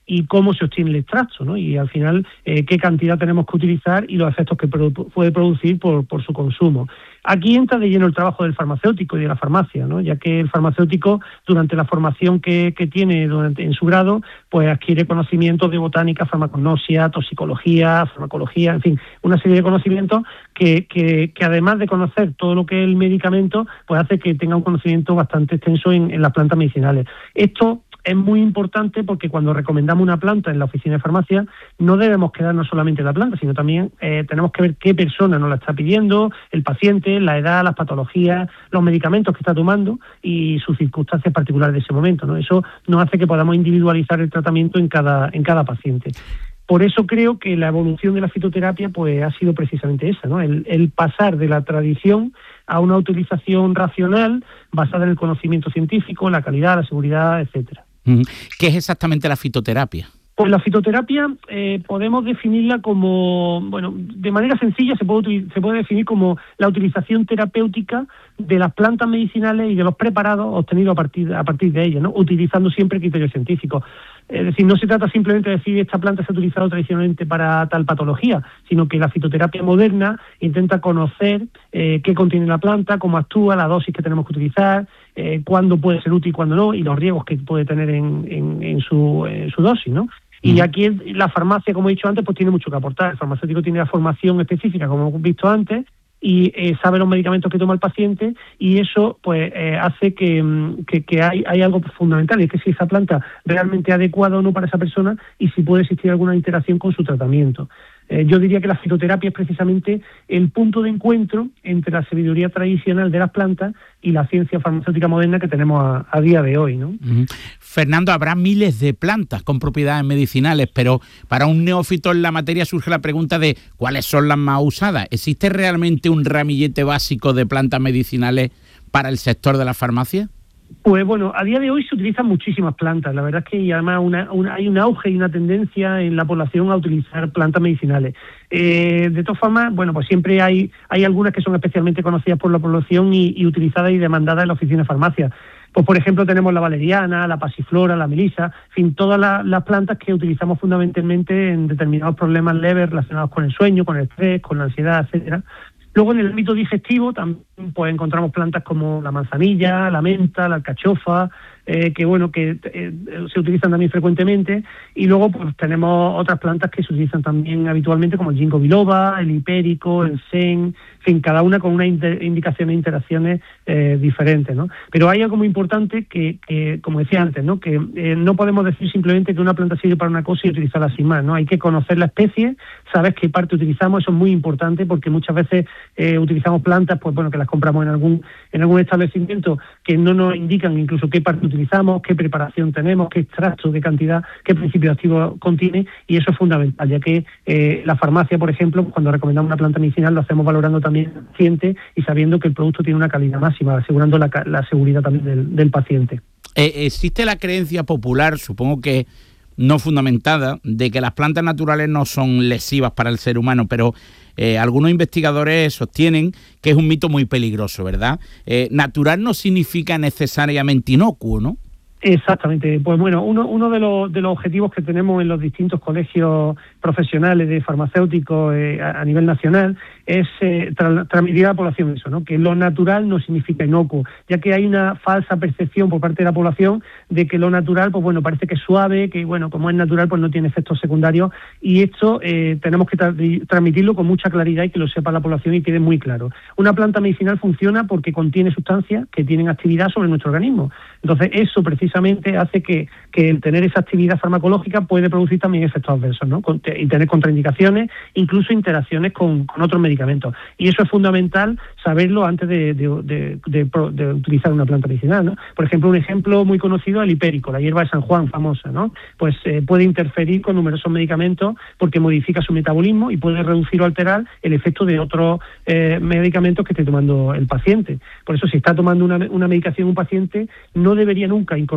y cómo se obtiene el extracto, ¿no? Y al final eh, qué cantidad tenemos que utilizar y los efectos que produ- puede producir por, por su consumo. Aquí entra de lleno el trabajo del farmacéutico y de la farmacia, ¿no? Ya que el farmacéutico, durante la formación que, que tiene durante, en su grado, pues adquiere conocimientos de botánica, farmacognosia, toxicología, farmacología, en fin, una serie de conocimientos que, que, que además de conocer todo lo que es el medicamento, pues hace que tenga un conocimiento bastante extenso en, en las plantas medicinales. Esto es muy importante porque cuando recomendamos una planta en la oficina de farmacia no debemos quedarnos solamente en la planta, sino también eh, tenemos que ver qué persona nos la está pidiendo, el paciente, la edad, las patologías, los medicamentos que está tomando y sus circunstancias particulares de ese momento, ¿no? Eso nos hace que podamos individualizar el tratamiento en cada, en cada paciente. Por eso creo que la evolución de la fitoterapia pues ha sido precisamente esa, ¿no? El, el pasar de la tradición a una utilización racional basada en el conocimiento científico, la calidad, la seguridad, etcétera. ¿Qué es exactamente la fitoterapia? Pues la fitoterapia eh, podemos definirla como, bueno, de manera sencilla se puede, se puede definir como la utilización terapéutica de las plantas medicinales y de los preparados obtenidos a partir, a partir de ellas, ¿no? Utilizando siempre criterios científicos. Es decir, no se trata simplemente de decir esta planta se ha utilizado tradicionalmente para tal patología, sino que la fitoterapia moderna intenta conocer eh, qué contiene la planta, cómo actúa, la dosis que tenemos que utilizar, eh, cuándo puede ser útil y cuándo no, y los riesgos que puede tener en, en, en, su, en su dosis, ¿no? Y aquí la farmacia, como he dicho antes, pues tiene mucho que aportar. El farmacéutico tiene la formación específica, como hemos visto antes, y eh, sabe los medicamentos que toma el paciente, y eso pues eh, hace que, que, que hay, hay algo fundamental, y es que si esa planta realmente es adecuada o no para esa persona y si puede existir alguna interacción con su tratamiento. Eh, yo diría que la fitoterapia es precisamente el punto de encuentro entre la sabiduría tradicional de las plantas y la ciencia farmacéutica moderna que tenemos a, a día de hoy, ¿no? Uh-huh. Fernando, habrá miles de plantas con propiedades medicinales, pero para un neófito en la materia surge la pregunta de ¿cuáles son las más usadas? ¿Existe realmente un ramillete básico de plantas medicinales para el sector de la farmacia? Pues bueno, a día de hoy se utilizan muchísimas plantas. La verdad es que y además una, una, hay un auge y una tendencia en la población a utilizar plantas medicinales. Eh, de todas formas, bueno, pues siempre hay, hay algunas que son especialmente conocidas por la población y, y utilizadas y demandadas en la oficina de farmacia. Pues por ejemplo tenemos la valeriana, la pasiflora, la melisa, en fin, todas las, las plantas que utilizamos fundamentalmente en determinados problemas leves relacionados con el sueño, con el estrés, con la ansiedad, etcétera. Luego en el ámbito digestivo también pues encontramos plantas como la manzanilla, la menta, la alcachofa, eh, que bueno que eh, se utilizan también frecuentemente, y luego pues tenemos otras plantas que se utilizan también habitualmente como el ginkgo biloba, el hipérico, el sen, en fin, cada una con una inter- indicaciones e interacciones eh, diferentes, ¿no? Pero hay algo muy importante que, que como decía antes, ¿no? Que eh, no podemos decir simplemente que una planta sirve para una cosa y utilizarla sin más, ¿no? Hay que conocer la especie, saber qué parte utilizamos, eso es muy importante porque muchas veces eh, utilizamos plantas, pues bueno, que las compramos en algún en algún establecimiento que no nos indican incluso qué parte utilizamos, qué preparación tenemos, qué extracto, qué cantidad, qué principio activo contiene, y eso es fundamental, ya que eh, la farmacia, por ejemplo, cuando recomendamos una planta medicinal lo hacemos valorando también al paciente y sabiendo que el producto tiene una calidad máxima, asegurando la, la seguridad también del, del paciente. Eh, existe la creencia popular, supongo que no fundamentada, de que las plantas naturales no son lesivas para el ser humano, pero eh, algunos investigadores sostienen que es un mito muy peligroso, ¿verdad? Eh, natural no significa necesariamente inocuo, ¿no? Exactamente. Pues bueno, uno, uno de, los, de los objetivos que tenemos en los distintos colegios profesionales de farmacéuticos eh, a, a nivel nacional es eh, tra- transmitir a la población eso, ¿no? Que lo natural no significa inocuo, ya que hay una falsa percepción por parte de la población de que lo natural, pues bueno, parece que es suave, que bueno, como es natural, pues no tiene efectos secundarios, y esto eh, tenemos que tra- transmitirlo con mucha claridad y que lo sepa la población y quede muy claro. Una planta medicinal funciona porque contiene sustancias que tienen actividad sobre nuestro organismo. Entonces, eso precisamente hace que, que el tener esa actividad farmacológica puede producir también efectos adversos, ¿no? Con, y tener contraindicaciones, incluso interacciones con, con otros medicamentos. Y eso es fundamental saberlo antes de, de, de, de, de, de utilizar una planta medicinal, ¿no? Por ejemplo, un ejemplo muy conocido, el hipérico, la hierba de San Juan, famosa, ¿no? Pues eh, puede interferir con numerosos medicamentos porque modifica su metabolismo y puede reducir o alterar el efecto de otros eh, medicamentos que esté tomando el paciente. Por eso, si está tomando una, una medicación un paciente, no debería nunca incorporar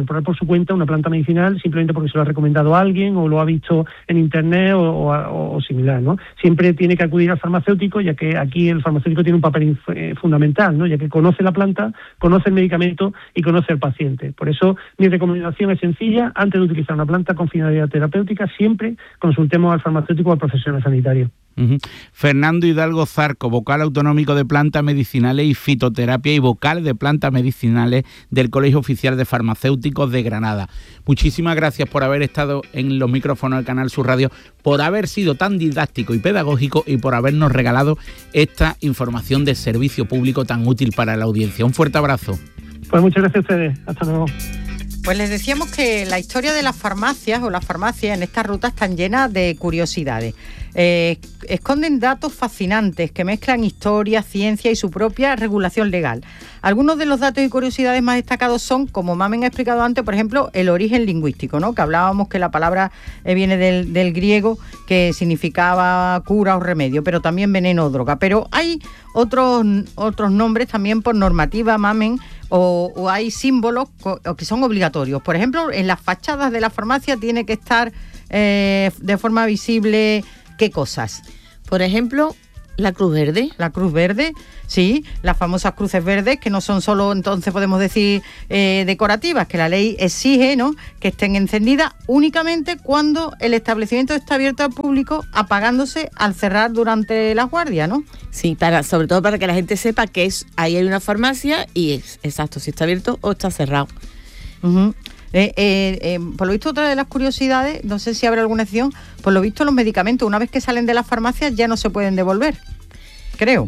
incorporar por su cuenta una planta medicinal simplemente porque se lo ha recomendado a alguien o lo ha visto en internet o, o, o similar, ¿no? Siempre tiene que acudir al farmacéutico, ya que aquí el farmacéutico tiene un papel eh, fundamental, ¿no? Ya que conoce la planta, conoce el medicamento y conoce al paciente. Por eso mi recomendación es sencilla: antes de utilizar una planta con finalidad terapéutica, siempre consultemos al farmacéutico o al profesional sanitario. Uh-huh. Fernando Hidalgo Zarco, vocal autonómico de plantas medicinales y fitoterapia y vocal de plantas medicinales del Colegio Oficial de Farmacéuticos de Granada. Muchísimas gracias por haber estado en los micrófonos del Canal Sur Radio, por haber sido tan didáctico y pedagógico y por habernos regalado esta información de servicio público tan útil para la audiencia. Un fuerte abrazo. Pues muchas gracias a ustedes. Hasta luego. Pues les decíamos que la historia de las farmacias o las farmacias en esta ruta están llenas de curiosidades. Eh, esconden datos fascinantes que mezclan historia, ciencia y su propia regulación legal. Algunos de los datos y curiosidades más destacados son, como Mamen ha explicado antes, por ejemplo, el origen lingüístico, ¿no? Que hablábamos que la palabra eh, viene del, del griego, que significaba cura o remedio, pero también veneno o droga. Pero hay otros, otros nombres también por normativa, Mamen, o, o hay símbolos co- que son obligatorios. Por ejemplo, en las fachadas de la farmacia tiene que estar eh, de forma visible. ¿Qué cosas? Por ejemplo, la Cruz Verde. La Cruz Verde, sí, las famosas cruces verdes, que no son solo, entonces podemos decir, eh, decorativas, que la ley exige, ¿no?, que estén encendidas únicamente cuando el establecimiento está abierto al público, apagándose al cerrar durante las guardias, ¿no? Sí, para, sobre todo para que la gente sepa que es ahí hay una farmacia y es exacto si está abierto o está cerrado. Uh-huh. Eh, eh, eh, por lo visto, otra de las curiosidades, no sé si habrá alguna excepción, por lo visto los medicamentos una vez que salen de las farmacias ya no se pueden devolver, creo.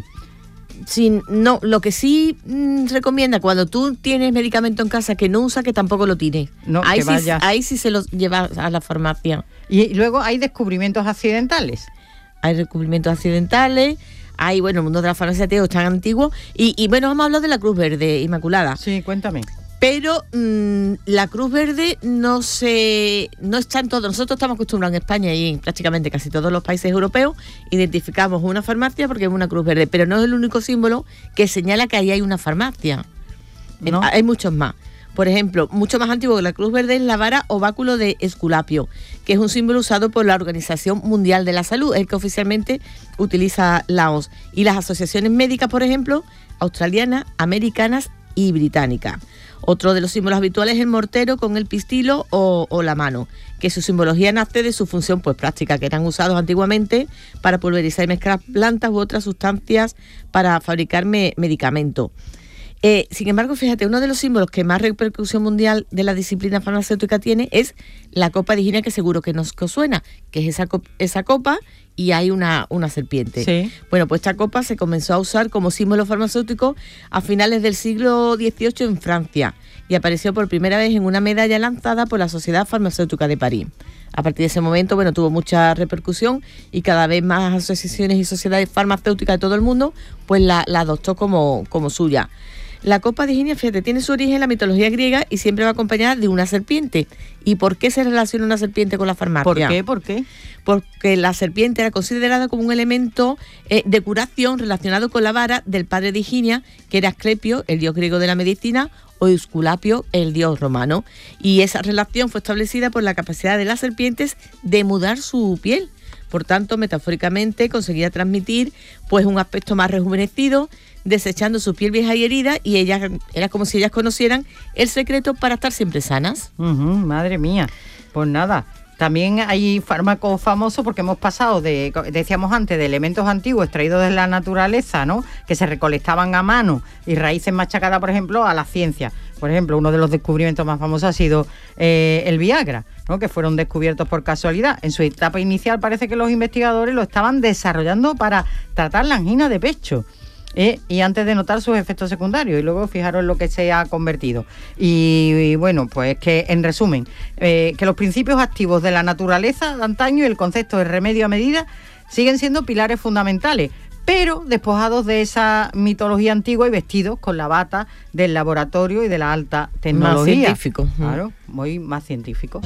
Sí, no, lo que sí mmm, recomienda cuando tú tienes medicamento en casa que no usas, que tampoco lo tires. No, ahí, que sí, vaya. ahí sí se lo lleva a la farmacia. Y luego hay descubrimientos accidentales. Hay descubrimientos accidentales. Hay, bueno, el mundo de la farmacia, tío, es tan antiguo. Y, y bueno, vamos a hablar de la Cruz Verde, Inmaculada. Sí, cuéntame. Pero mmm, la Cruz Verde no se no está en todo. Nosotros estamos acostumbrados en España y en prácticamente casi todos los países europeos, identificamos una farmacia porque es una Cruz Verde, pero no es el único símbolo que señala que ahí hay una farmacia. ¿No? Hay muchos más. Por ejemplo, mucho más antiguo que la Cruz Verde es la vara o báculo de Esculapio, que es un símbolo usado por la Organización Mundial de la Salud, el que oficialmente utiliza la O M S. Y las asociaciones médicas, por ejemplo, australianas, americanas y británicas. Otro de los símbolos habituales es el mortero con el pistilo o, o la mano, que su simbología nace de su función pues práctica, que eran usados antiguamente para pulverizar y mezclar plantas u otras sustancias para fabricar me, medicamentos. Eh, sin embargo, fíjate, uno de los símbolos que más repercusión mundial de la disciplina farmacéutica tiene es la copa de higiene, que seguro que nos que os suena, que es esa, cop- esa copa y hay una, una serpiente. Sí. Bueno, pues esta copa se comenzó a usar como símbolo farmacéutico a finales del siglo dieciocho en Francia y apareció por primera vez en una medalla lanzada por la Sociedad Farmacéutica de París. A partir de ese momento, bueno, tuvo mucha repercusión y cada vez más asociaciones y sociedades farmacéuticas de todo el mundo pues la, la adoptó como, como suya. La copa de higiene, fíjate, tiene su origen en la mitología griega y siempre va acompañada de una serpiente. ¿Y por qué se relaciona una serpiente con la farmacia? ¿Por qué? ¿Por qué? Porque la serpiente era considerada como un elemento eh, de curación relacionado con la vara del padre de Higinia, que era Asclepio, el dios griego de la medicina, o Esculapio, el dios romano. Y esa relación fue establecida por la capacidad de las serpientes de mudar su piel. Por tanto, metafóricamente, conseguía transmitir pues un aspecto más rejuvenecido, desechando su piel vieja y herida, y ellas era como si ellas conocieran el secreto para estar siempre sanas. Uh-huh, madre mía, pues nada. También hay fármacos famosos porque hemos pasado de, decíamos antes, de elementos antiguos extraídos de la naturaleza, ¿no?, que se recolectaban a mano, y raíces machacadas, por ejemplo, a la ciencia. Por ejemplo, uno de los descubrimientos más famosos ha sido eh, el Viagra, ¿no?, que fueron descubiertos por casualidad. En su etapa inicial parece que los investigadores lo estaban desarrollando para tratar la angina de pecho. Eh, y antes de notar sus efectos secundarios, y luego fijaros en lo que se ha convertido. Y, y bueno, pues que en resumen, eh, que los principios activos de la naturaleza de antaño y el concepto de remedio a medida siguen siendo pilares fundamentales, pero despojados de esa mitología antigua y vestidos con la bata del laboratorio y de la alta tecnología. Más científico. Claro, muy más científico.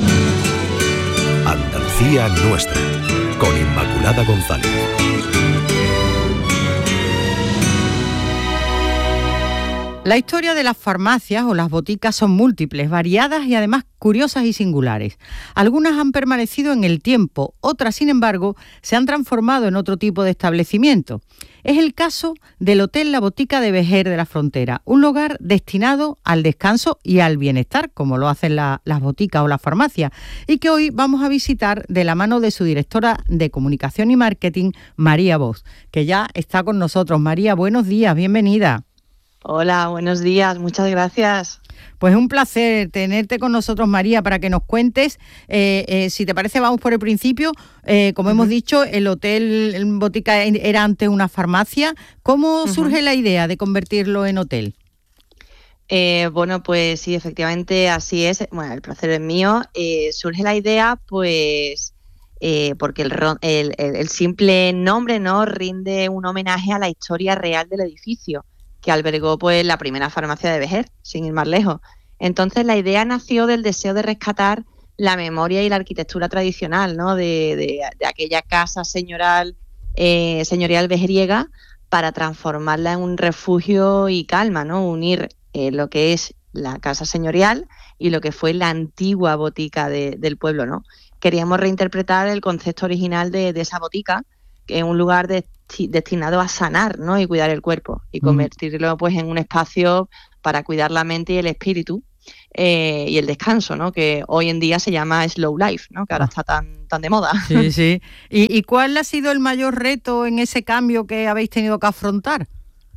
Andalucía nuestra, con Inmaculada González. La historia de las farmacias o las boticas son múltiples, variadas y además curiosas y singulares. Algunas han permanecido en el tiempo, otras, sin embargo, se han transformado en otro tipo de establecimiento. Es el caso del Hotel La Botica de Vejer de la Frontera, un lugar destinado al descanso y al bienestar, como lo hacen la, las boticas o las farmacias, y que hoy vamos a visitar de la mano de su directora de Comunicación y Marketing, María Bosch, que ya está con nosotros. María, buenos días, bienvenida. Hola, buenos días, muchas gracias. Pues un placer tenerte con nosotros, María, para que nos cuentes, eh, eh, si te parece, vamos por el principio. Eh, como uh-huh. hemos dicho, el Hotel Botica era antes una farmacia. ¿Cómo uh-huh. surge la idea de convertirlo en hotel? Eh, bueno, pues sí, efectivamente así es. Bueno, el placer es mío. Eh, surge la idea, pues, eh, porque el, el, el simple nombre, ¿no?, rinde un homenaje a la historia real del edificio, que albergó pues la primera farmacia de Vejer, sin ir más lejos. Entonces la idea nació del deseo de rescatar la memoria y la arquitectura tradicional, ¿no?, de, de, de aquella casa señorial, eh, señorial vejeriega, para transformarla en un refugio y calma, ¿no?, unir eh, lo que es la casa señorial y lo que fue la antigua botica de, del pueblo, ¿no? Queríamos reinterpretar el concepto original de, de esa botica, que es un lugar de destinado a sanar, ¿no?, y cuidar el cuerpo, y convertirlo pues en un espacio para cuidar la mente y el espíritu, eh, y el descanso, ¿no?, que hoy en día se llama slow life, ¿no?, que ahora está tan tan de moda. Sí, sí. ¿Y, y cuál ha sido el mayor reto en ese cambio que habéis tenido que afrontar?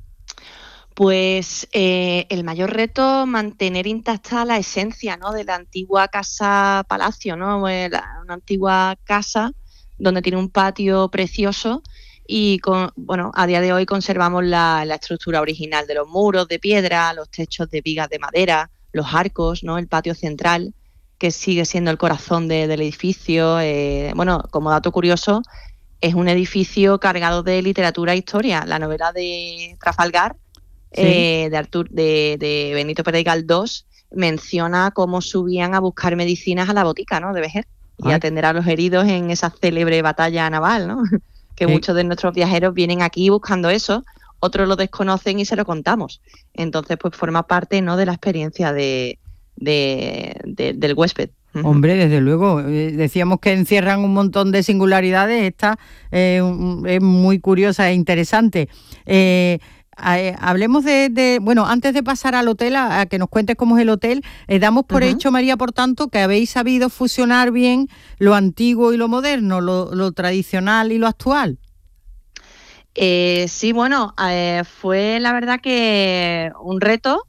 Pues eh, el mayor reto, mantener intacta la esencia, ¿no?, de la antigua casa palacio, ¿no?, la, una antigua casa donde tiene un patio precioso. Y con, bueno, a día de hoy conservamos la, la estructura original de los muros de piedra, los techos de vigas de madera, los arcos, ¿no?, el patio central, que sigue siendo el corazón de, del edificio. Eh, bueno, como dato curioso, es un edificio cargado de literatura e historia. La novela de Trafalgar, ¿sí?, eh, de, Artur, de, de Benito Pérez Galdós, menciona cómo subían a buscar medicinas a la botica, ¿no?, de Vejer, y Ay. atender a los heridos en esa célebre batalla naval, ¿no?, que sí. Muchos de nuestros viajeros vienen aquí buscando eso, otros lo desconocen y se lo contamos. Entonces, pues forma parte, ¿no?, de la experiencia de, de, de, del huésped. Hombre, desde luego, eh, decíamos que encierran un montón de singularidades. Esta eh, es muy curiosa e interesante. Eh, Eh, hablemos de, de, bueno, antes de pasar al hotel, a, a que nos cuentes cómo es el hotel, eh, damos por uh-huh. hecho, María, por tanto, que habéis sabido fusionar bien lo antiguo y lo moderno, lo, lo tradicional y lo actual. Eh, sí, bueno, eh, fue la verdad que un reto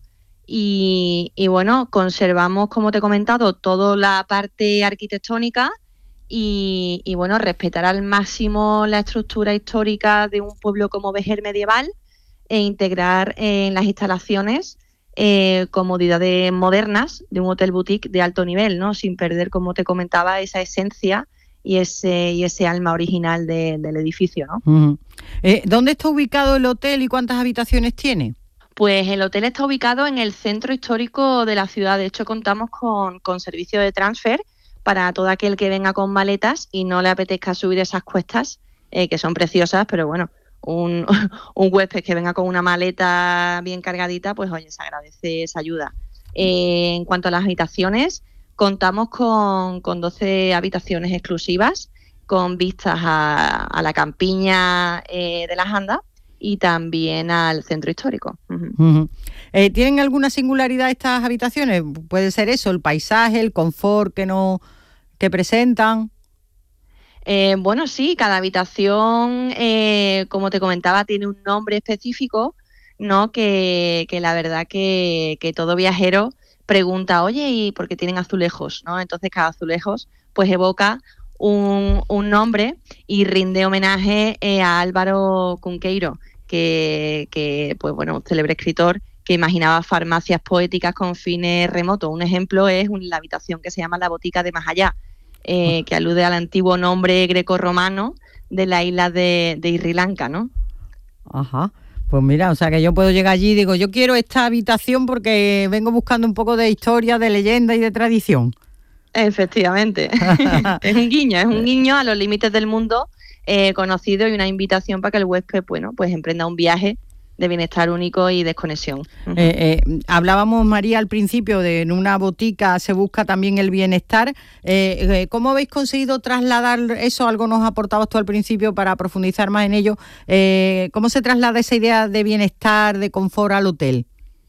y, y bueno, conservamos, como te he comentado, toda la parte arquitectónica y, y bueno, respetar al máximo la estructura histórica de un pueblo como Vejer medieval, e integrar en las instalaciones eh, comodidades modernas de un hotel boutique de alto nivel, ¿no?, sin perder, como te comentaba, esa esencia y ese y ese alma original de, del edificio, ¿no? Uh-huh. Eh, ¿Dónde está ubicado el hotel y cuántas habitaciones tiene? Pues el hotel está ubicado en el centro histórico de la ciudad. De hecho, contamos con, con servicio de transfer para todo aquel que venga con maletas y no le apetezca subir esas cuestas, eh, que son preciosas, pero bueno, Un, un huésped que venga con una maleta bien cargadita, pues oye, se agradece esa ayuda. Eh, en cuanto a las habitaciones, contamos con, con doce habitaciones exclusivas, con vistas a, a la campiña eh, de las Andas y también al centro histórico. Uh-huh. Uh-huh. Eh, ¿Tienen alguna singularidad estas habitaciones? Puede ser eso, el paisaje, el confort que, no, que presentan. Eh, bueno, sí, cada habitación, eh, como te comentaba, tiene un nombre específico, ¿no?, que, que la verdad que, que todo viajero pregunta, oye, ¿y por qué tienen azulejos?, ¿no? Entonces cada azulejos pues evoca un, un nombre y rinde homenaje eh, a Álvaro Cunqueiro, que, que pues bueno, un célebre escritor que imaginaba farmacias poéticas con fines remotos. Un ejemplo es la habitación que se llama La Botica de Más Allá, Eh, que alude al antiguo nombre greco-romano de la isla de, de Sri Lanka, ¿no? Ajá, pues mira, o sea que yo puedo llegar allí y digo, yo quiero esta habitación porque vengo buscando un poco de historia, de leyenda y de tradición. Efectivamente, es un guiño, es un guiño a los límites del mundo eh, conocido y una invitación para que el huésped, bueno, pues emprenda un viaje de bienestar único y desconexión. Uh-huh. eh, eh, hablábamos, María, al principio de en una botica se busca también el bienestar. Eh, eh, ¿Cómo habéis conseguido trasladar eso? Algo nos aportabas tú al principio para profundizar más en ello. Eh, ¿Cómo se traslada esa idea de bienestar, de confort al hotel?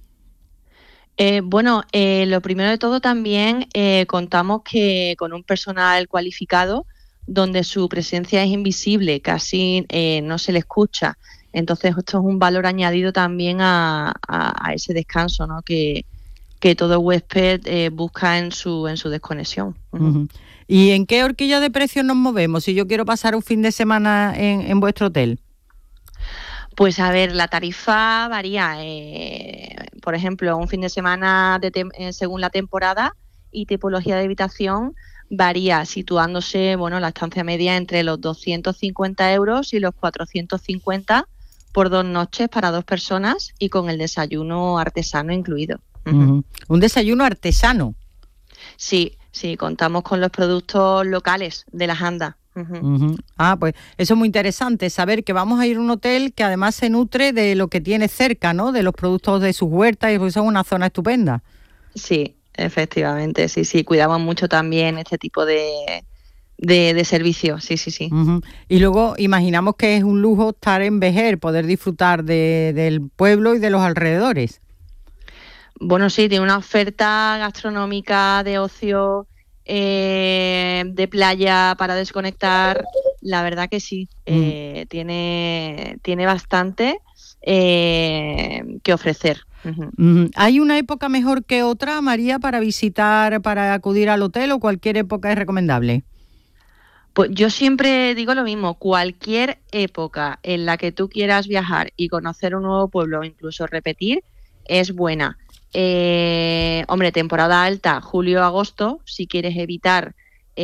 Eh, bueno, eh, lo primero de todo también eh, contamos que con un personal cualificado donde su presencia es invisible, casi eh, no se le escucha. Entonces esto es un valor añadido también a, a, a ese descanso, ¿no? que, que todo huésped eh, busca en su, en su desconexión. Uh-huh. Uh-huh. ¿Y en qué horquilla de precios nos movemos si yo quiero pasar un fin de semana en, en vuestro hotel? Pues a ver, la tarifa varía. Eh, por ejemplo, un fin de semana de tem- eh, según la temporada y tipología de habitación varía, situándose, bueno, la estancia media entre los doscientos cincuenta euros y los cuatrocientos cincuenta por dos noches para dos personas y con el desayuno artesano incluido. Uh-huh. ¿Un desayuno artesano? Sí, sí, contamos con los productos locales de las andas. Uh-huh. Uh-huh. Ah, pues eso es muy interesante, saber que vamos a ir a un hotel que además se nutre de lo que tiene cerca, ¿no? De los productos de sus huertas, y eso es una zona estupenda. Sí, efectivamente, sí, sí, cuidamos mucho también este tipo de... De, de servicio, sí, sí, sí. Uh-huh. Y luego imaginamos que es un lujo estar en Vejer, poder disfrutar de, del pueblo y de los alrededores. Bueno, sí, tiene una oferta gastronómica, de ocio, eh, de playa para desconectar. La verdad que sí, uh-huh. eh, tiene, tiene bastante eh, que ofrecer. Uh-huh. Uh-huh. ¿Hay una época mejor que otra, María, para visitar, para acudir al hotel, o cualquier época es recomendable? Pues yo siempre digo lo mismo, cualquier época en la que tú quieras viajar y conocer un nuevo pueblo o incluso repetir es buena. Eh, hombre, temporada alta, julio-agosto, si quieres evitar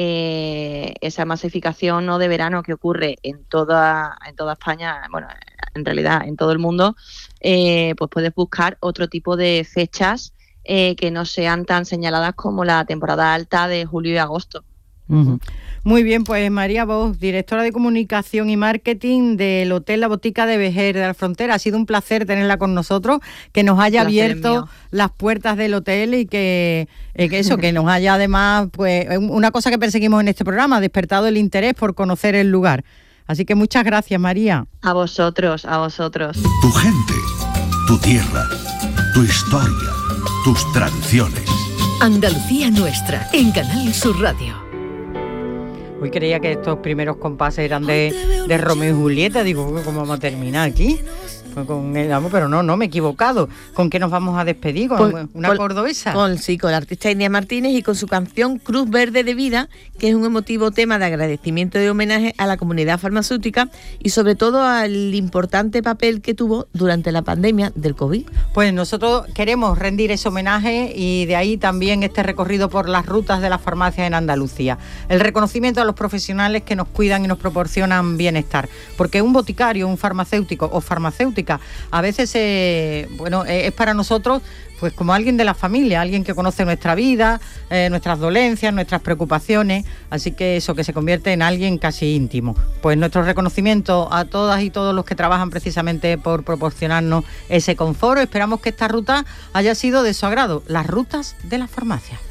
eh, esa masificación no de verano que ocurre en toda, en toda España, bueno, en realidad en todo el mundo, eh, pues puedes buscar otro tipo de fechas eh, que no sean tan señaladas como la temporada alta de julio y agosto. Uh-huh. Muy bien, pues María Bosch, directora de Comunicación y Marketing del Hotel La Botica de Vejer de la Frontera. Ha sido un placer tenerla con nosotros, que nos haya abierto las puertas del hotel y que, eh, que eso, que nos haya además, pues una cosa que perseguimos en este programa, despertado el interés por conocer el lugar. Así que muchas gracias, María. A vosotros, a vosotros. Tu gente, tu tierra, tu historia, tus tradiciones. Andalucía Nuestra, en Canal Sur Radio. Hoy creía que estos primeros compases eran de, de Romeo y Julieta. Digo, ¿cómo vamos a terminar aquí? Pues con el, vamos, pero no, no, me he equivocado. ¿Con qué nos vamos a despedir? ¿Con con, una con, cordobesa? Con, sí, con la artista India Martínez y con su canción Cruz Verde de Vida, que es un emotivo tema de agradecimiento y de homenaje a la comunidad farmacéutica y sobre todo al importante papel que tuvo durante la pandemia del COVID. Pues nosotros queremos rendir ese homenaje y de ahí también este recorrido por las rutas de las farmacias en Andalucía. El reconocimiento a los profesionales que nos cuidan y nos proporcionan bienestar. Porque un boticario, un farmacéutico o farmacéutica a veces eh, bueno, eh, es para nosotros pues como alguien de la familia, alguien que conoce nuestra vida, eh, nuestras dolencias, nuestras preocupaciones, así que eso, que se convierte en alguien casi íntimo. Pues nuestro reconocimiento a todas y todos los que trabajan precisamente por proporcionarnos ese confort. Esperamos que esta ruta haya sido de su agrado, las rutas de las farmacias.